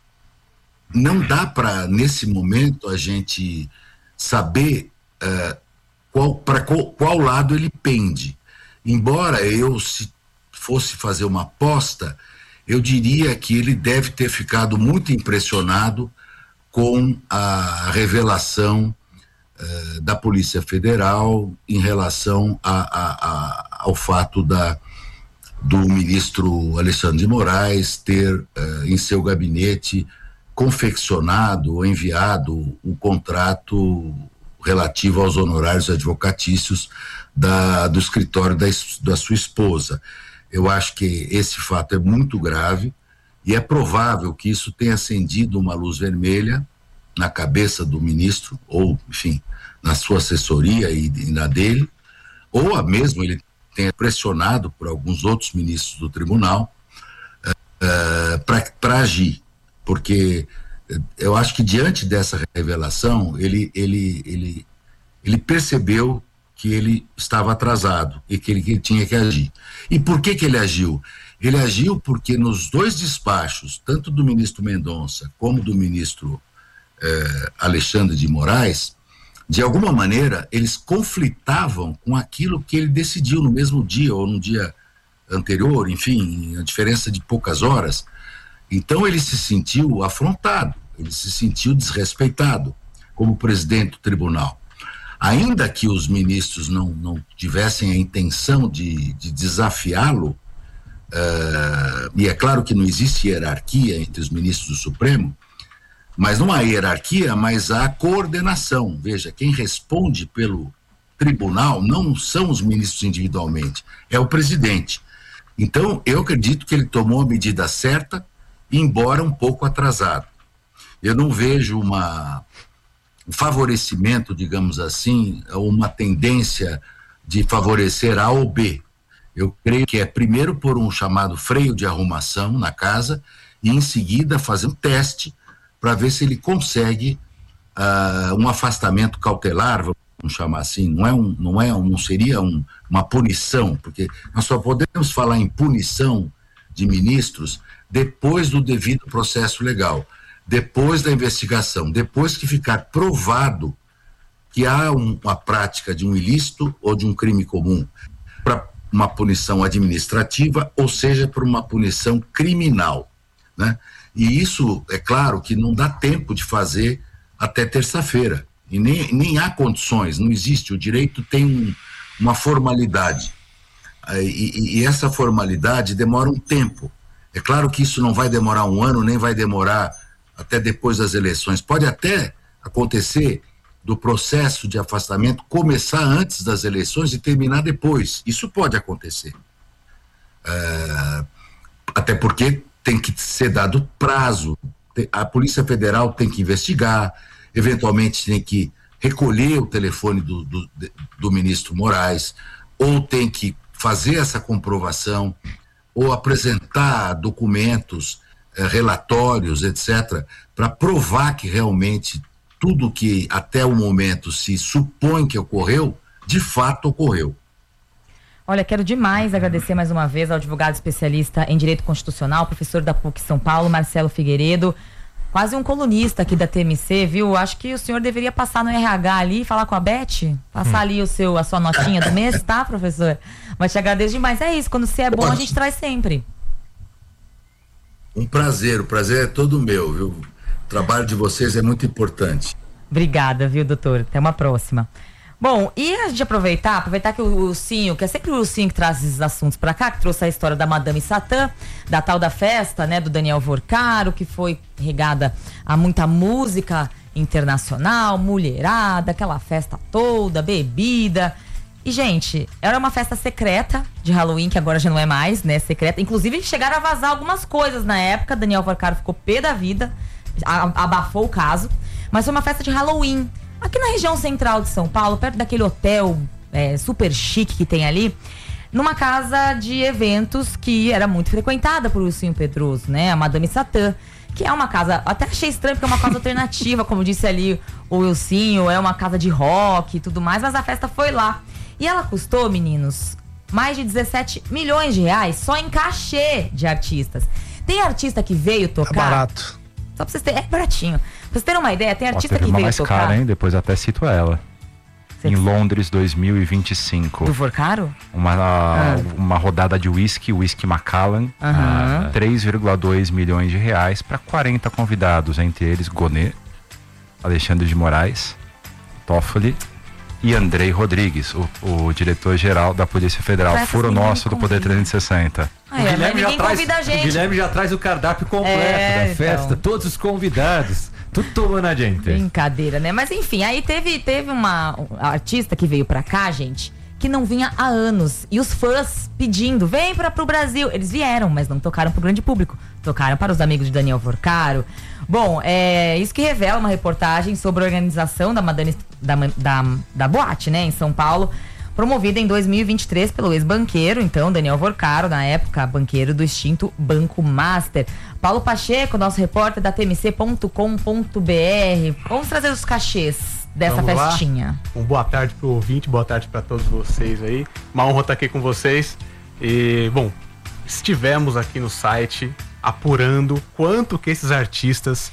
não dá para, nesse momento, a gente saber uh, qual, para qual, qual lado ele pende. Embora eu, se fosse fazer uma aposta, eu diria que ele deve ter ficado muito impressionado com a revelação Uh, da Polícia Federal em relação a, a, a, ao fato da, do ministro Alexandre de Moraes ter uh, em seu gabinete confeccionado ou enviado o contrato relativo aos honorários advocatícios da, do escritório da, da sua esposa. Eu acho que esse fato é muito grave e é provável que isso tenha acendido uma luz vermelha na cabeça do ministro, ou, enfim, na sua assessoria e, e na dele, ou mesmo ele tenha pressionado por alguns outros ministros do tribunal uh, uh, para agir, porque eu acho que diante dessa revelação, ele, ele, ele, ele percebeu que ele estava atrasado e que ele, que ele tinha que agir. E por que que ele agiu? Ele agiu porque nos dois despachos, tanto do ministro Mendonça como do ministro Eh, Alexandre de Moraes, de alguma maneira eles conflitavam com aquilo que ele decidiu no mesmo dia ou no dia anterior, enfim, a diferença de poucas horas. Então ele se sentiu afrontado, ele se sentiu desrespeitado como presidente do tribunal. Ainda que os ministros não, não tivessem a intenção de, de desafiá-lo, uh, e é claro que não existe hierarquia entre os ministros do Supremo, mas não há hierarquia, mas há coordenação. Veja, quem responde pelo tribunal não são os ministros individualmente, é o presidente. Então, eu acredito que ele tomou a medida certa, embora um pouco atrasado. Eu não vejo uma, um favorecimento, digamos assim, uma tendência de favorecer A ou B. Eu creio que é primeiro por um chamado freio de arrumação na casa e em seguida fazer um teste para ver se ele consegue uh, um afastamento cautelar, vamos chamar assim, não é um, não é um, não seria um, uma punição, porque nós só podemos falar em punição de ministros depois do devido processo legal, depois da investigação, depois que ficar provado que há um, uma prática de um ilícito ou de um crime comum, para uma punição administrativa, ou seja, para uma punição criminal, né? E isso, é claro, que não dá tempo de fazer até terça-feira. E nem, nem há condições, não existe. O direito tem um, uma formalidade. E, e essa formalidade demora um tempo. É claro que isso não vai demorar um ano, nem vai demorar até depois das eleições. Pode até acontecer do processo de afastamento começar antes das eleições e terminar depois. Isso pode acontecer. É, até porque tem que ser dado prazo, a Polícia Federal tem que investigar, eventualmente tem que recolher o telefone do, do, do ministro Moraes, ou tem que fazer essa comprovação, ou apresentar documentos, eh, relatórios, etcétera, para provar que realmente tudo que até o momento se supõe que ocorreu, de fato ocorreu. Olha, quero demais agradecer mais uma vez ao advogado especialista em Direito Constitucional, professor da P U C São Paulo, Marcelo Figueiredo. quase um colunista aqui da T M C, viu? Acho que o senhor deveria passar no R H ali, falar com a Beth, passar hum. ali o seu, a sua notinha do mês, tá, professor? Mas te agradeço demais. É isso, quando você é bom, a gente traz sempre. Um prazer, o prazer é todo meu, viu? O trabalho de vocês é muito importante. Obrigada, viu, doutor? Até uma próxima. Bom, e a gente aproveitar, aproveitar que o Ursinho, que é sempre o Ursinho que traz esses assuntos pra cá, que trouxe a história da Madame Satã, da tal da festa, né, do Daniel Vorcaro, que foi regada a muita música internacional, mulherada, aquela festa toda, bebida. E, gente, era uma festa secreta de Halloween, que agora já não é mais, né, secreta. Inclusive, chegaram a vazar algumas coisas na época, Daniel Vorcaro ficou pé da vida, abafou o caso, mas foi uma festa de Halloween. Aqui na região central de São Paulo, perto daquele hotel é, super chique que tem ali, numa casa de eventos que era muito frequentada por Ursinho Pedroso, né? A Madame Satã, que é uma casa, até achei estranho porque é uma casa alternativa, como disse ali o Ursinho, é uma casa de rock e tudo mais, mas a festa foi lá. E ela custou, meninos, mais de dezessete milhões de reais só em cachê de artistas. Tem artista que veio tocar... É barato. Só pra vocês terem, é baratinho. Pra vocês terem uma ideia, tem artista Ó, teve que uma veio mais tocar... cara, hein? Depois até cito ela. Em Londres, dois mil e vinte e cinco. Do Vorcaro? Uma, ah. uma rodada de whisky, whisky Macallan, Uhum. ah, três vírgula dois milhões de reais para quarenta convidados, entre eles Gonê, Alexandre de Moraes, Toffoli e Andrei Rodrigues, o, o diretor-geral da Polícia Federal, Parece furo assim, nosso do Poder trezentos e sessenta. Ah, é, mas ninguém convida a gente. O Guilherme já traz o cardápio completo É, da festa, então. todos os convidados, tudo tomando adiante. Brincadeira, né? Mas enfim, aí teve, teve uma um artista que veio pra cá, gente, que não vinha há anos. E os fãs pedindo, vem pra, pro Brasil. Eles vieram, mas não tocaram pro grande público. Tocaram para os amigos de Daniel Vorcaro. Bom, é isso que revela uma reportagem sobre a organização da, Madame, da, da, da boate, né, em São Paulo, promovida em dois mil e vinte e três pelo ex-banqueiro, então, Daniel Vorcaro, na época, banqueiro do extinto Banco Master. Paulo Pacheco, nosso repórter da T M C ponto com ponto B R. Vamos trazer os cachês dessa Vamos festinha. Lá. Um boa tarde pro ouvinte, boa tarde para todos vocês aí. Uma honra estar aqui com vocês. E, bom, estivemos aqui no site apurando quanto que esses artistas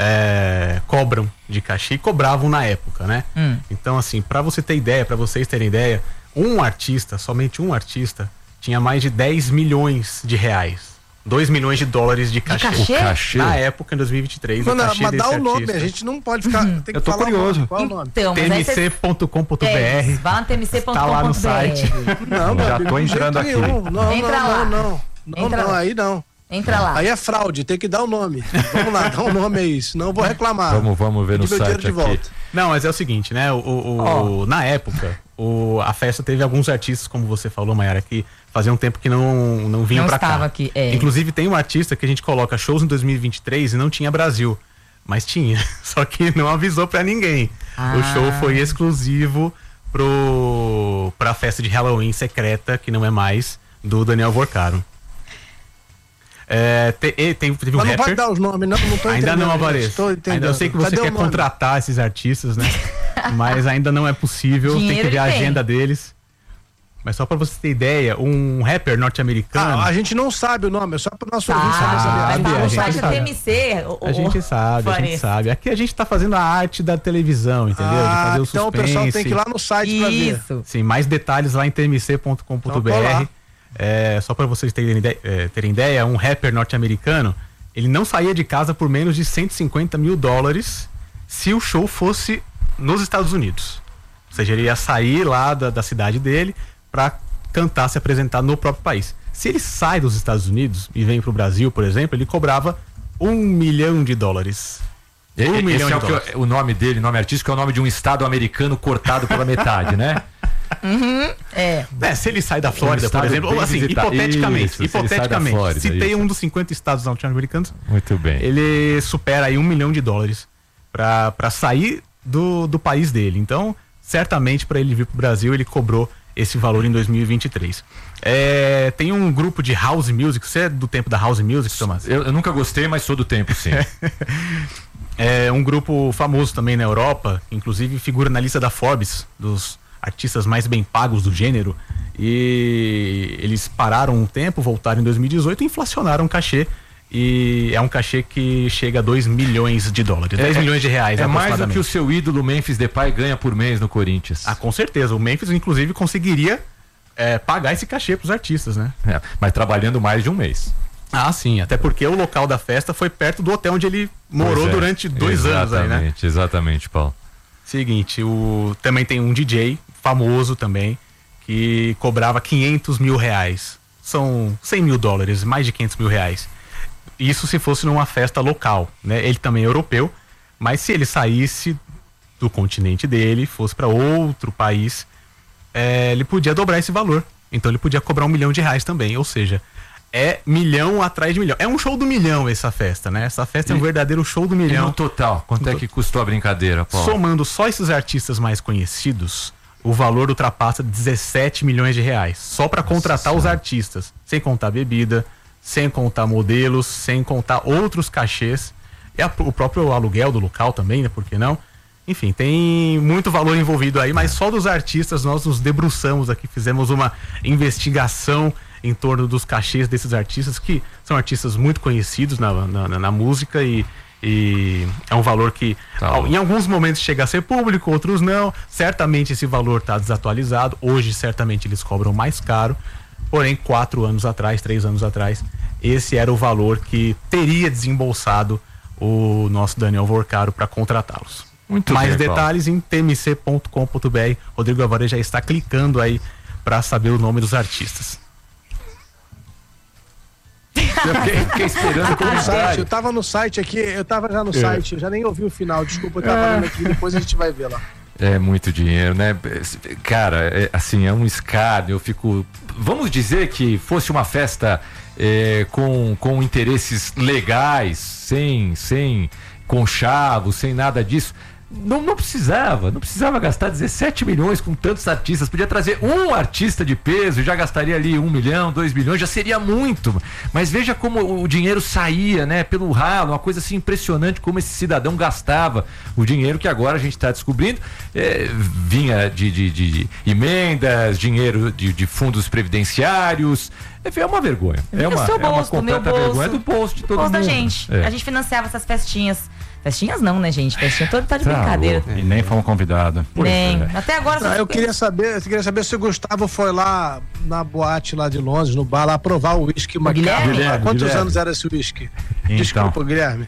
é, cobram de cachê e cobravam na época, né? Hum. Então, assim, para você ter ideia, para vocês terem ideia, um artista, somente um artista, tinha mais de dez milhões de reais. dois milhões de dólares de cachê. De cachê? O cachê? Na época, em dois mil e vinte e três, Mano, o cachê mas desse dá o nome, artista. a gente não pode ficar. Tem que Eu tô falar curioso. O nome. Qual é o nome? Então, T M C ponto com ponto B R. É isso, vá no T M C ponto com ponto B R. Tá lá no site. Não, Já meu tô amigo, de entrando jeito aqui. nenhum. Não, Entra não, lá. não, não. Não, Entra não, lá. aí não. Entra lá. Aí é fraude, tem que dar o nome. Vamos lá, dá o nome aí, senão eu vou reclamar. Vamos, vamos ver no Pedir meu site dinheiro de aqui. volta. Não, mas é o seguinte, né? O, o, o- na época, o, a festa teve alguns artistas, como você falou, Mayara, que fazia um tempo que não, não vinham Não pra cá. estava aqui, é. Inclusive tem um artista que a gente coloca shows em dois mil e vinte e três e não tinha Brasil. Mas tinha, só que não avisou pra ninguém. Ah. O show foi exclusivo pro, pra festa de Halloween secreta, que não é mais, do Daniel Vorcaro. É, te- e tem, teve um Mas não rapper. pode dar os nomes, não, não tô Ainda entendendo, não gente, aparece. tô entendendo. Ainda eu sei que você Cadê o quer nome? contratar esses artistas, né? Mas ainda não é possível, Dinheiro tem que ver a ele tem. agenda deles. Mas só pra você ter ideia, um rapper norte-americano. Ah, a gente não sabe o nome, é só pro nosso ouvinte saber Sabe, saber. Sabe, tá a no gente site da sabe. T M C. o- A gente o- sabe, a gente Vanessa. sabe. Aqui a gente tá fazendo a arte da televisão, entendeu? De Ah, fazer o então o suspense. pessoal tem que ir lá no site pra ver. Isso. Sim, mais detalhes lá em T M C ponto com ponto B R. Então, tô lá. É, só para vocês terem ideia, é, terem ideia, um rapper norte-americano, ele não saía de casa por menos de cento e cinquenta mil dólares se o show fosse nos Estados Unidos. Ou seja, ele ia sair lá da, da cidade dele para cantar, se apresentar no próprio país. Se ele sai dos Estados Unidos e vem para o Brasil, por exemplo, ele cobrava um milhão de dólares. Um Esse milhão é de o, que dólares. eu- o nome dele, nome artístico, é o nome de um estado americano cortado pela metade, né? Uhum, é. É, se ele sai da Flórida, estado por exemplo, ou bem assim, visitado. hipoteticamente, Isso, se ele sai da hipoteticamente, Flórida, citei isso. um dos cinquenta estados norte-americanos, Muito bem. ele supera aí um milhão de dólares pra pra sair do, do país dele. Então, certamente, para ele vir pro Brasil, ele cobrou esse valor em dois mil e vinte e três. É, tem um grupo de house music, você é do tempo da house music, Tomás? Eu, eu nunca gostei, mas sou do tempo, sim. É um grupo famoso também na Europa, inclusive figura na lista da Forbes, dos artistas mais bem pagos do gênero. E eles pararam um tempo, voltaram em dois mil e dezoito e inflacionaram o cachê e é um cachê que chega a dois milhões de dólares, dez milhões de reais. É mais do que o seu ídolo Memphis Depay ganha por mês no Corinthians. Ah, com certeza. O Memphis, inclusive, conseguiria é, pagar esse cachê pros artistas, né? É, mas trabalhando mais de um mês. Ah, sim. Até porque o local da festa foi perto do hotel onde ele morou é, durante dois anos aí, né? Exatamente, exatamente, Paulo. Seguinte, o, também tem um D J famoso também, que cobrava quinhentos mil reais. São cem mil dólares, mais de quinhentos mil reais. Isso se fosse numa festa local, né? Ele também é europeu, mas se ele saísse do continente dele, fosse para outro país, é, ele podia dobrar esse valor. Então ele podia cobrar um milhão de reais também, ou seja, é milhão atrás de milhão. É um show do milhão essa festa, né? Essa festa e, é um verdadeiro show do milhão. E no total, quanto no é que custou a brincadeira, Paulo? Somando só esses artistas mais conhecidos, o valor ultrapassa dezessete milhões de reais. Só para contratar Nossa. os artistas. Sem contar bebida, sem contar modelos, sem contar outros cachês. E a, o próprio aluguel do local também, né? Por que não? Enfim, tem muito valor envolvido aí, mas só dos artistas nós nos debruçamos aqui, fizemos uma investigação em torno dos cachês desses artistas, que são artistas muito conhecidos na, na, na música e, e é um valor que tá em alguns momentos chega a ser público, outros não. Certamente esse valor está desatualizado, hoje certamente eles cobram mais caro, porém quatro anos atrás, três anos atrás, esse era o valor que teria desembolsado o nosso Daniel Vorcaro para contratá-los. Muito Mais bem, detalhes Paulo. Em t m c ponto com ponto b r. Rodrigo Alvarez já está clicando aí para saber o nome dos artistas. Eu fiquei, fiquei esperando no site, eu tava no site aqui, eu tava já no é. site, eu já nem ouvi o final, desculpa, eu tava é. falando aqui, depois a gente vai ver lá. É muito dinheiro, né? Cara, é, assim, é um escárnio, eu fico... Vamos dizer que fosse uma festa é, com, com interesses legais, sem, sem conchavos, sem nada disso. Não, não precisava, não precisava gastar dezessete milhões com tantos artistas, podia trazer um artista de peso, já gastaria ali um milhão, dois milhões, já seria muito, mas veja como o dinheiro saía, né, pelo ralo, uma coisa assim impressionante como esse cidadão gastava o dinheiro que agora a gente está descobrindo, é, vinha de, de, de emendas, dinheiro de, de fundos previdenciários. É uma vergonha, é uma, seu bolso, é uma completa bolso, vergonha do bolso de todo bolso mundo. Da gente. É. A gente financiava essas festinhas. Festinhas não, né, gente? Festinha toda tá de tá brincadeira. Louco. E nem fomos convidados. Nem. É. Até agora... Ah, eu queria saber, eu queria saber se o Gustavo foi lá na boate lá de Londres, no bar, lá provar o uísque Macallan. Quantos Guilherme. anos era esse uísque? Então, Desculpa, Guilherme.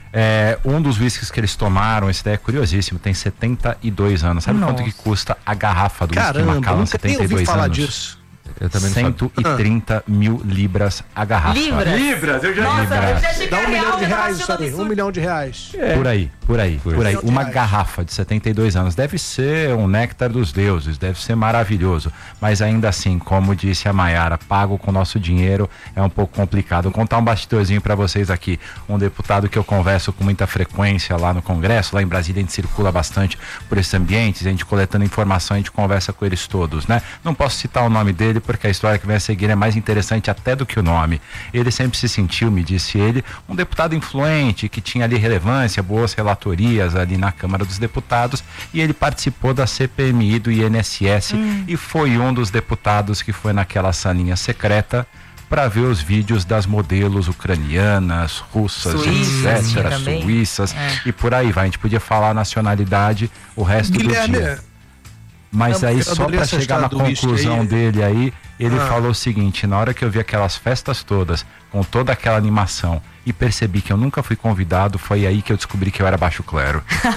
É, um dos uísques que eles tomaram, esse daí é curiosíssimo, tem setenta e dois anos. Sabe Nossa. quanto que custa a garrafa do uísque Macallan? setenta e dois falar anos. Disso. Eu também cento e trinta ah. mil libras a garrafa. Libras? Libras, eu já Nossa, libras. eu já achei que Dá um real, milhão de reais isso aí, um milhão de reais. É. Por aí, por aí, por, por aí. Uma reais. garrafa de setenta e dois anos deve ser um néctar dos deuses, deve ser maravilhoso, mas ainda assim, como disse a Maiara, pago com nosso dinheiro é um pouco complicado. Vou contar um bastidorzinho para vocês aqui. Um deputado que eu converso com muita frequência lá no Congresso, lá em Brasília a gente circula bastante por esses ambientes, a gente coletando informação, a gente conversa com eles todos, né? Não posso citar o nome dele porque a história que vem a seguir é mais interessante até do que o nome. Ele sempre se sentiu, me disse ele, um deputado influente, que tinha ali relevância, boas relatorias ali na Câmara dos Deputados, e ele participou da C P M I do I N S S hum. e foi um dos deputados que foi naquela salinha secreta para ver os vídeos das modelos ucranianas, russas, Suíças, etcétera, suíças, é. e por aí vai. A gente podia falar a nacionalidade o resto Guilherme, do dia. Mas eu, aí, eu só para chegar na conclusão aí. dele aí, ele ah. falou o seguinte: na hora que eu vi aquelas festas todas, com toda aquela animação, e percebi que eu nunca fui convidado, foi aí que eu descobri que eu era baixo clero.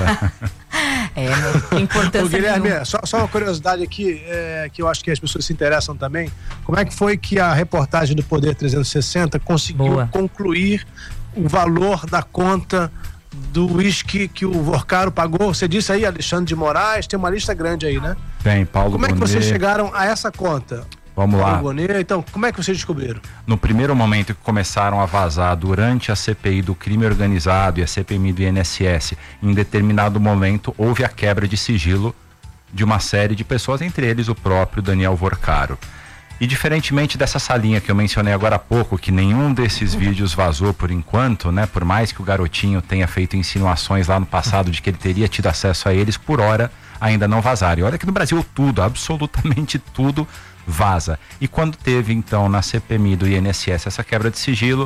É, não, importância. Ô, Guilherme, só, só uma curiosidade aqui, é, que eu acho que as pessoas se interessam também. Como é que foi que a reportagem do Poder trezentos e sessenta conseguiu Boa. concluir o valor da conta do uísque que o Vorcaro pagou? Você disse aí, Alexandre de Moraes, tem uma lista grande aí, né? Tem, Paulo Como é que Bonet. vocês chegaram a essa conta? Vamos Paulo lá. Bonet, então, como é que vocês descobriram? No primeiro momento que começaram a vazar durante a C P I do crime organizado e a C P M I do I N S S, em determinado momento houve a quebra de sigilo de uma série de pessoas, entre eles o próprio Daniel Vorcaro. E diferentemente dessa salinha que eu mencionei agora há pouco, que nenhum desses vídeos vazou por enquanto, né? Por mais que o garotinho tenha feito insinuações lá no passado de que ele teria tido acesso a eles, por hora ainda não vazaram. E olha que no Brasil tudo, absolutamente tudo vaza. E quando teve então na C P M I do I N S S essa quebra de sigilo,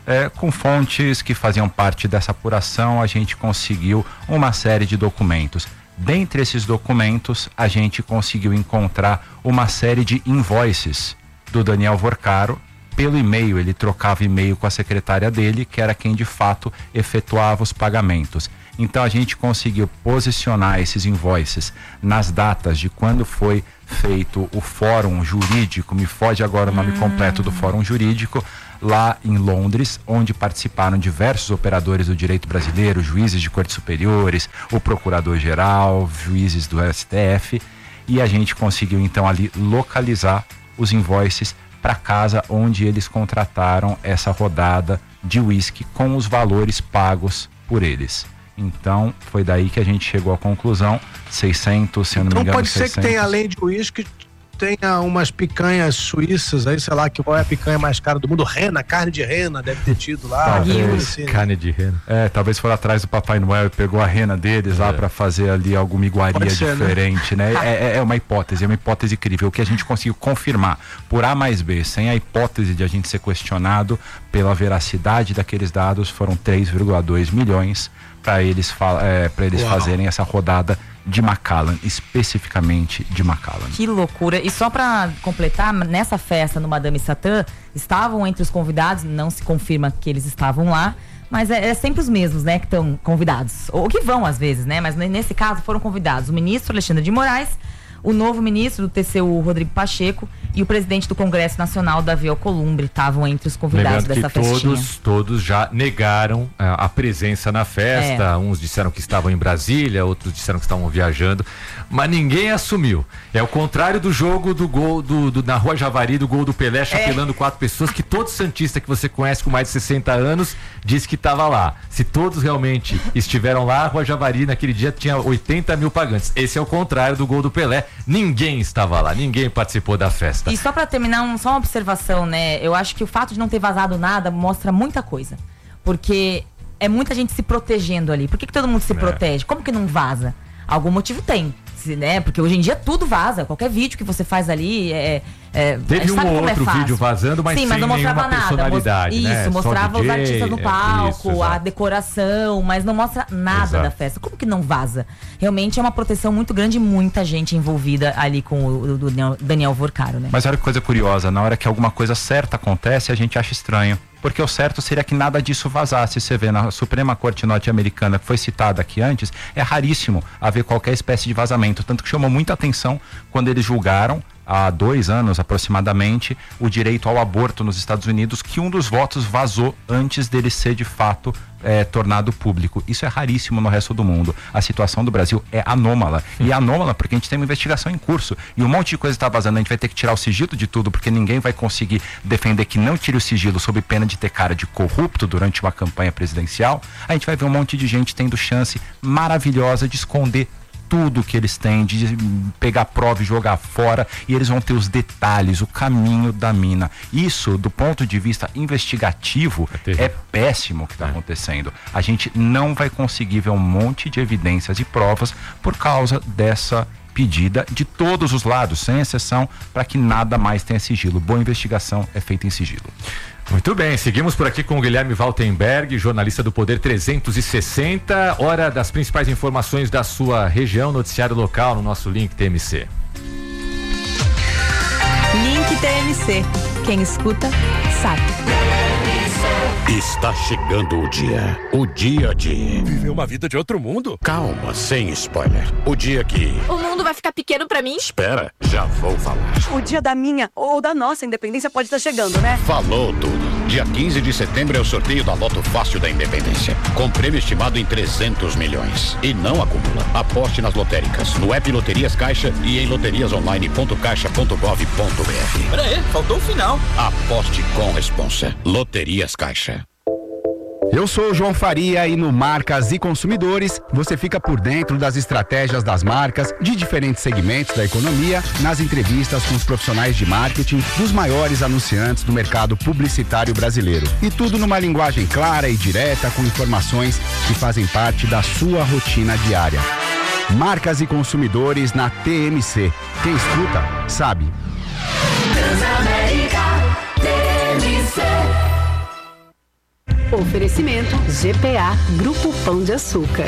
É, com fontes que faziam parte dessa apuração, a gente conseguiu uma série de documentos. Dentre esses documentos, a gente conseguiu encontrar uma série de invoices do Daniel Vorcaro. Pelo e-mail, ele trocava e-mail com a secretária dele, que era quem de fato efetuava os pagamentos. Então a gente conseguiu posicionar esses invoices nas datas de quando foi feito o fórum jurídico, me foge agora o nome hum. completo do fórum jurídico, lá em Londres, onde participaram diversos operadores do direito brasileiro, juízes de cortes superiores, o procurador-geral, juízes do S T F, e a gente conseguiu então ali localizar os invoices para casa onde eles contrataram essa rodada de uísque com os valores pagos por eles. Então, foi daí que a gente chegou à conclusão, seiscentos, se eu não então, me engano, pode ser seiscentos. que tenha, além de uísque, tenha umas picanhas suíças aí, sei lá, que qual é a picanha mais cara do mundo, rena, carne de rena, deve ter tido lá. Talvez, assim, carne de rena. É, talvez for atrás do Papai Noel e pegou a rena deles é. lá para fazer ali alguma iguaria ser, diferente, né? né? É, é uma hipótese, é uma hipótese incrível. O que a gente conseguiu confirmar por A mais B, sem a hipótese de a gente ser questionado pela veracidade daqueles dados, foram três vírgula dois milhões para eles, é, para eles fazerem essa rodada de Macallan, especificamente de Macallan. Que loucura. E só para completar, nessa festa no Madame Satã, estavam entre os convidados, não se confirma que eles estavam lá, mas é, é sempre os mesmos, né, que estão convidados. Ou que vão às vezes, né, mas nesse caso foram convidados o ministro Alexandre de Moraes, o novo ministro do T C U, Rodrigo Pacheco, e o presidente do Congresso Nacional, Davi Alcolumbre, estavam entre os convidados Lembrando dessa que festinha. Todos, todos já negaram a, a presença na festa. É. Uns disseram que estavam em Brasília, outros disseram que estavam viajando, mas ninguém assumiu. É o contrário do jogo do gol do, do, na Rua Javari, do gol do Pelé, chapelando é. quatro pessoas, que todo santista que você conhece com mais de sessenta anos disse que estava lá. Se todos realmente estiveram lá, a Rua Javari naquele dia tinha oitenta mil pagantes. Esse é o contrário do gol do Pelé. Ninguém estava lá, ninguém participou da festa. E só pra terminar, um, só uma observação, né? Eu acho que o fato de não ter vazado nada mostra muita coisa. Porque é muita gente se protegendo ali. Por que, que todo mundo se é. protege? Como que não vaza? Algum motivo tem, né? Porque hoje em dia tudo vaza. Qualquer vídeo que você faz ali é... É, Teve um ou outro é vídeo vazando, mas Sim, mas sem não mostrava nenhuma nada. personalidade, Isso, né? mostrava D J, os artistas no palco, é, isso, a decoração, mas não mostra nada exato. da festa. Como que não vaza? Realmente é uma proteção muito grande e muita gente envolvida ali com o, o, o Daniel Vorcaro, né? Mas olha que coisa curiosa, na hora que alguma coisa certa acontece, a gente acha estranho. Porque o certo seria que nada disso vazasse. Você vê na Suprema Corte Norte-Americana, que foi citada aqui antes, é raríssimo haver qualquer espécie de vazamento. Tanto que chamou muita atenção quando eles julgaram, há dois anos aproximadamente, o direito ao aborto nos Estados Unidos, que um dos votos vazou antes dele ser de fato é, tornado público. Isso é raríssimo no resto do mundo. A situação do Brasil é anômala. E é anômala porque a gente tem uma investigação em curso. E um monte de coisa está vazando. A gente vai ter que tirar o sigilo de tudo, porque ninguém vai conseguir defender que não tire o sigilo sob pena de ter cara de corrupto durante uma campanha presidencial. A gente vai ver um monte de gente tendo chance maravilhosa de esconder tudo que eles têm, de pegar prova e jogar fora, e eles vão ter os detalhes, o caminho da mina. Isso, do ponto de vista investigativo, é, é péssimo o que está é. acontecendo. A gente não vai conseguir ver um monte de evidências e provas por causa dessa pedida de todos os lados, sem exceção, para que nada mais tenha sigilo. Boa investigação é feita em sigilo. Muito bem, seguimos por aqui com o Guilherme Waltenberg, jornalista do Poder trezentos e sessenta. Hora das principais informações da sua região, noticiário local no nosso Link T M C. Link T M C. Quem escuta, sabe. Está chegando o dia. O dia de... viver uma vida de outro mundo? Calma, sem spoiler. O dia que... o mundo vai ficar pequeno pra mim? Espera, já vou falar. O dia da minha ou da nossa independência pode estar chegando, né? Falou tudo. Dia quinze de setembro é o sorteio da Loto Fácil da Independência. Com prêmio estimado em trezentos milhões. E não acumula. Aposte nas lotéricas, no app Loterias Caixa e em loterias online ponto caixa ponto gov ponto br. Pera aí, faltou o final. Aposte com responsa. Loterias Caixa. Eu sou o João Faria e no Marcas e Consumidores você fica por dentro das estratégias das marcas de diferentes segmentos da economia, nas entrevistas com os profissionais de marketing dos maiores anunciantes do mercado publicitário brasileiro. E tudo numa linguagem clara e direta, com informações que fazem parte da sua rotina diária. Marcas e Consumidores na T M C. Quem escuta, sabe. Transamérica T M C. Oferecimento G P A, Grupo Pão de Açúcar.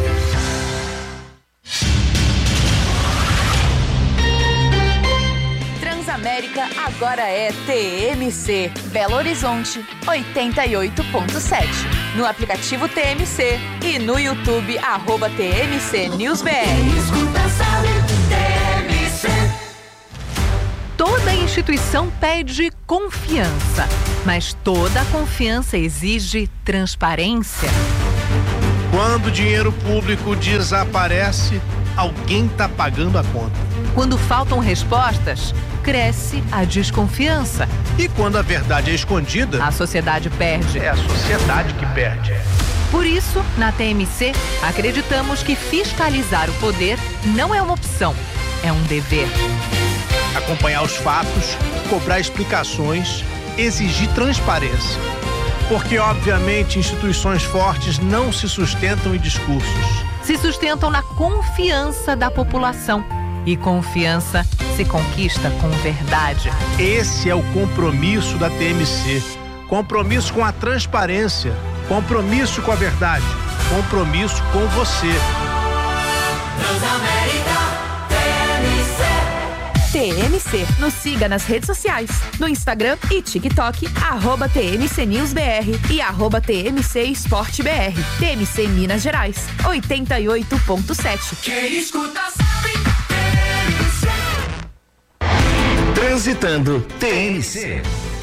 Transamérica agora é T M C, Belo Horizonte, oitenta e oito ponto sete. No aplicativo T M C e no YouTube, arroba T M C News B R. Escuta, sabe, T M C. Toda instituição pede confiança, mas toda confiança exige transparência. Quando o dinheiro público desaparece, alguém está pagando a conta. Quando faltam respostas, cresce a desconfiança. E quando a verdade é escondida, a sociedade perde. É a sociedade que perde. Por isso, na T M C, acreditamos que fiscalizar o poder não é uma opção, é um dever. Acompanhar os fatos, cobrar explicações, exigir transparência. Porque, obviamente, instituições fortes não se sustentam em discursos. Se sustentam na confiança da população. E confiança se conquista com verdade. Esse é o compromisso da T M C. Compromisso com a transparência. Compromisso com a verdade. Compromisso com você. Transamérica T M C. T M C. Nos siga nas redes sociais, no Instagram e TikTok, arroba T M C News B R e arroba T M C Esporte B R. T M C Minas Gerais, oitenta e oito ponto sete. Quem escuta sabe, T M C. Transitando T M C.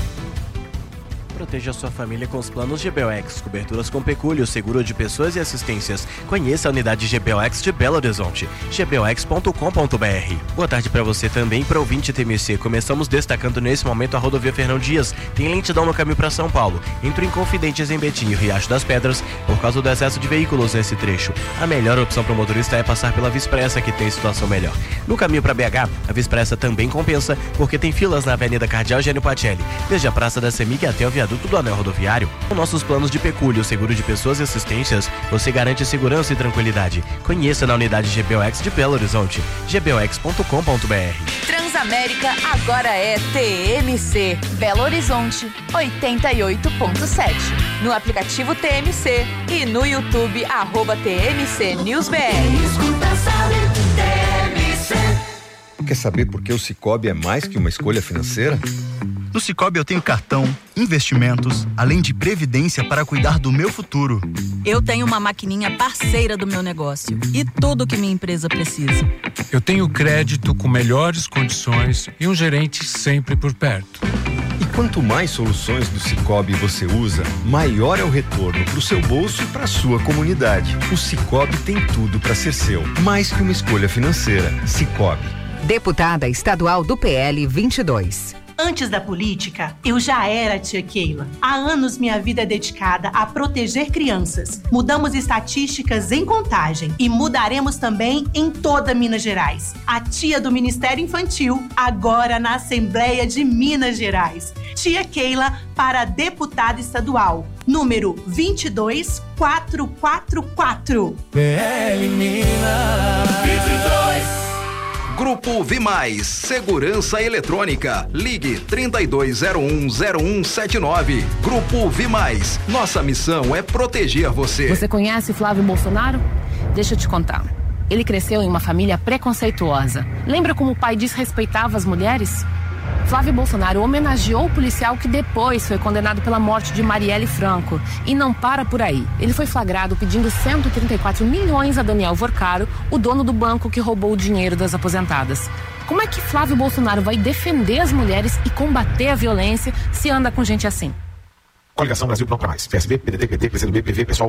Proteja sua família com os planos G B O X, coberturas com pecúlio, seguro de pessoas e assistências. Conheça a unidade G B O X de Belo Horizonte, g b o x ponto com ponto b r. Boa tarde para você também, para ouvinte T M C. Começamos destacando nesse momento a rodovia Fernão Dias. Tem lentidão no caminho para São Paulo, entre Inconfidentes em Betim e Riacho das Pedras, por causa do excesso de veículos nesse trecho. A melhor opção para o motorista é passar pela Vispressa, que tem situação melhor. No caminho para B H, a Vispressa também compensa, porque tem filas na Avenida Cardeal Gênio Pacelli, desde a Praça da Semig até o viaduto do Anel Rodoviário. Com nossos planos de pecúlio, seguro de pessoas e assistências, você garante segurança e tranquilidade. Conheça na unidade G B O X de Belo Horizonte, g b o x ponto com ponto b r. Transamérica agora é T M C, Belo Horizonte, oitenta e oito ponto sete. No aplicativo T M C e no YouTube, arroba T M C News B R. Escuta, sabe, T M C. Quer saber por que o Sicoob é mais que uma escolha financeira? No Sicoob eu tenho cartão, investimentos, além de previdência para cuidar do meu futuro. Eu tenho uma maquininha parceira do meu negócio e tudo que minha empresa precisa. Eu tenho crédito com melhores condições e um gerente sempre por perto. E quanto mais soluções do Sicoob você usa, maior é o retorno para o seu bolso e para a sua comunidade. O Sicoob tem tudo para ser seu, mais que uma escolha financeira. Sicoob. Deputada estadual do P L vinte e dois. Antes da política, eu já era a tia Keila. Há anos minha vida é dedicada a proteger crianças. Mudamos estatísticas em Contagem e mudaremos também em toda Minas Gerais. A tia do Ministério Infantil, agora na Assembleia de Minas Gerais. Tia Keila para deputada estadual. Número vinte e dois mil quatrocentos e quarenta e quatro. P L Minas vinte e dois. Grupo Vimais, Segurança Eletrônica. Ligue trinta e dois zero um zero um sete nove. Grupo Vimais. Nossa missão é proteger você. Você conhece Flávio Bolsonaro? Deixa eu te contar. Ele cresceu em uma família preconceituosa. Lembra como o pai desrespeitava as mulheres? Flávio Bolsonaro homenageou o policial que depois foi condenado pela morte de Marielle Franco. E não para por aí. Ele foi flagrado pedindo cento e trinta e quatro milhões a Daniel Vorcaro, o dono do banco que roubou o dinheiro das aposentadas. Como é que Flávio Bolsonaro vai defender as mulheres e combater a violência se anda com gente assim? Coligação Brasil Pronto Pra Mais. P S B, P D T, P T, P C do B, P V, Pessoal.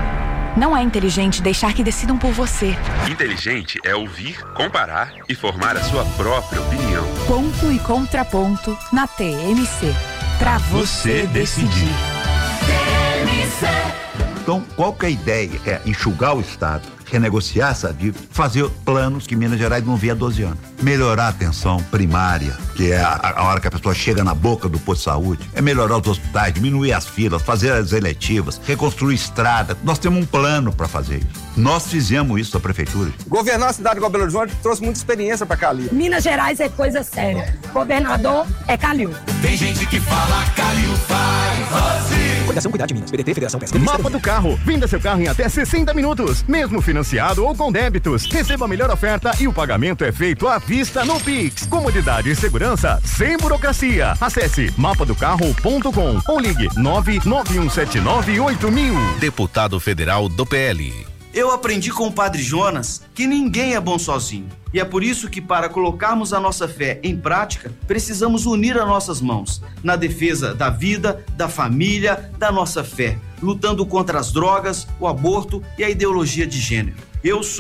Não é inteligente deixar que decidam por você. Inteligente é ouvir, comparar e formar a sua própria opinião. Ponto e contraponto na T M C. Pra você decidir. T M C. Então, qual que é a ideia? É enxugar o Estado, renegociar essa dívida, fazer planos que Minas Gerais não via há doze anos. Melhorar a atenção primária, que é a, a hora que a pessoa chega na boca do posto de saúde. É melhorar os hospitais, diminuir as filas, fazer as eletivas, reconstruir estrada. Nós temos um plano para fazer isso. Nós fizemos isso na prefeitura. Governar a cidade de Belo Horizonte trouxe muita experiência para Calil. Minas Gerais é coisa séria. Governador é Calil. Tem gente que fala Calil faz, Rosinha. Fundação Cuidar de Minas, P D T, Federação Pesca. Mapa do Carro. Venda seu carro em até sessenta minutos, mesmo financiado ou com débitos. Receba a melhor oferta e o pagamento é feito à vista no Pix. Comodidade e segurança sem burocracia. Acesse mapa do carro ponto com ou ligue nove nove um sete nove oito mil. Deputado Federal do P L. Eu aprendi com o Padre Jonas que ninguém é bom sozinho. E é por isso que, para colocarmos a nossa fé em prática, precisamos unir as nossas mãos na defesa da vida, da família, da nossa fé, lutando contra as drogas, o aborto e a ideologia de gênero. Eu sou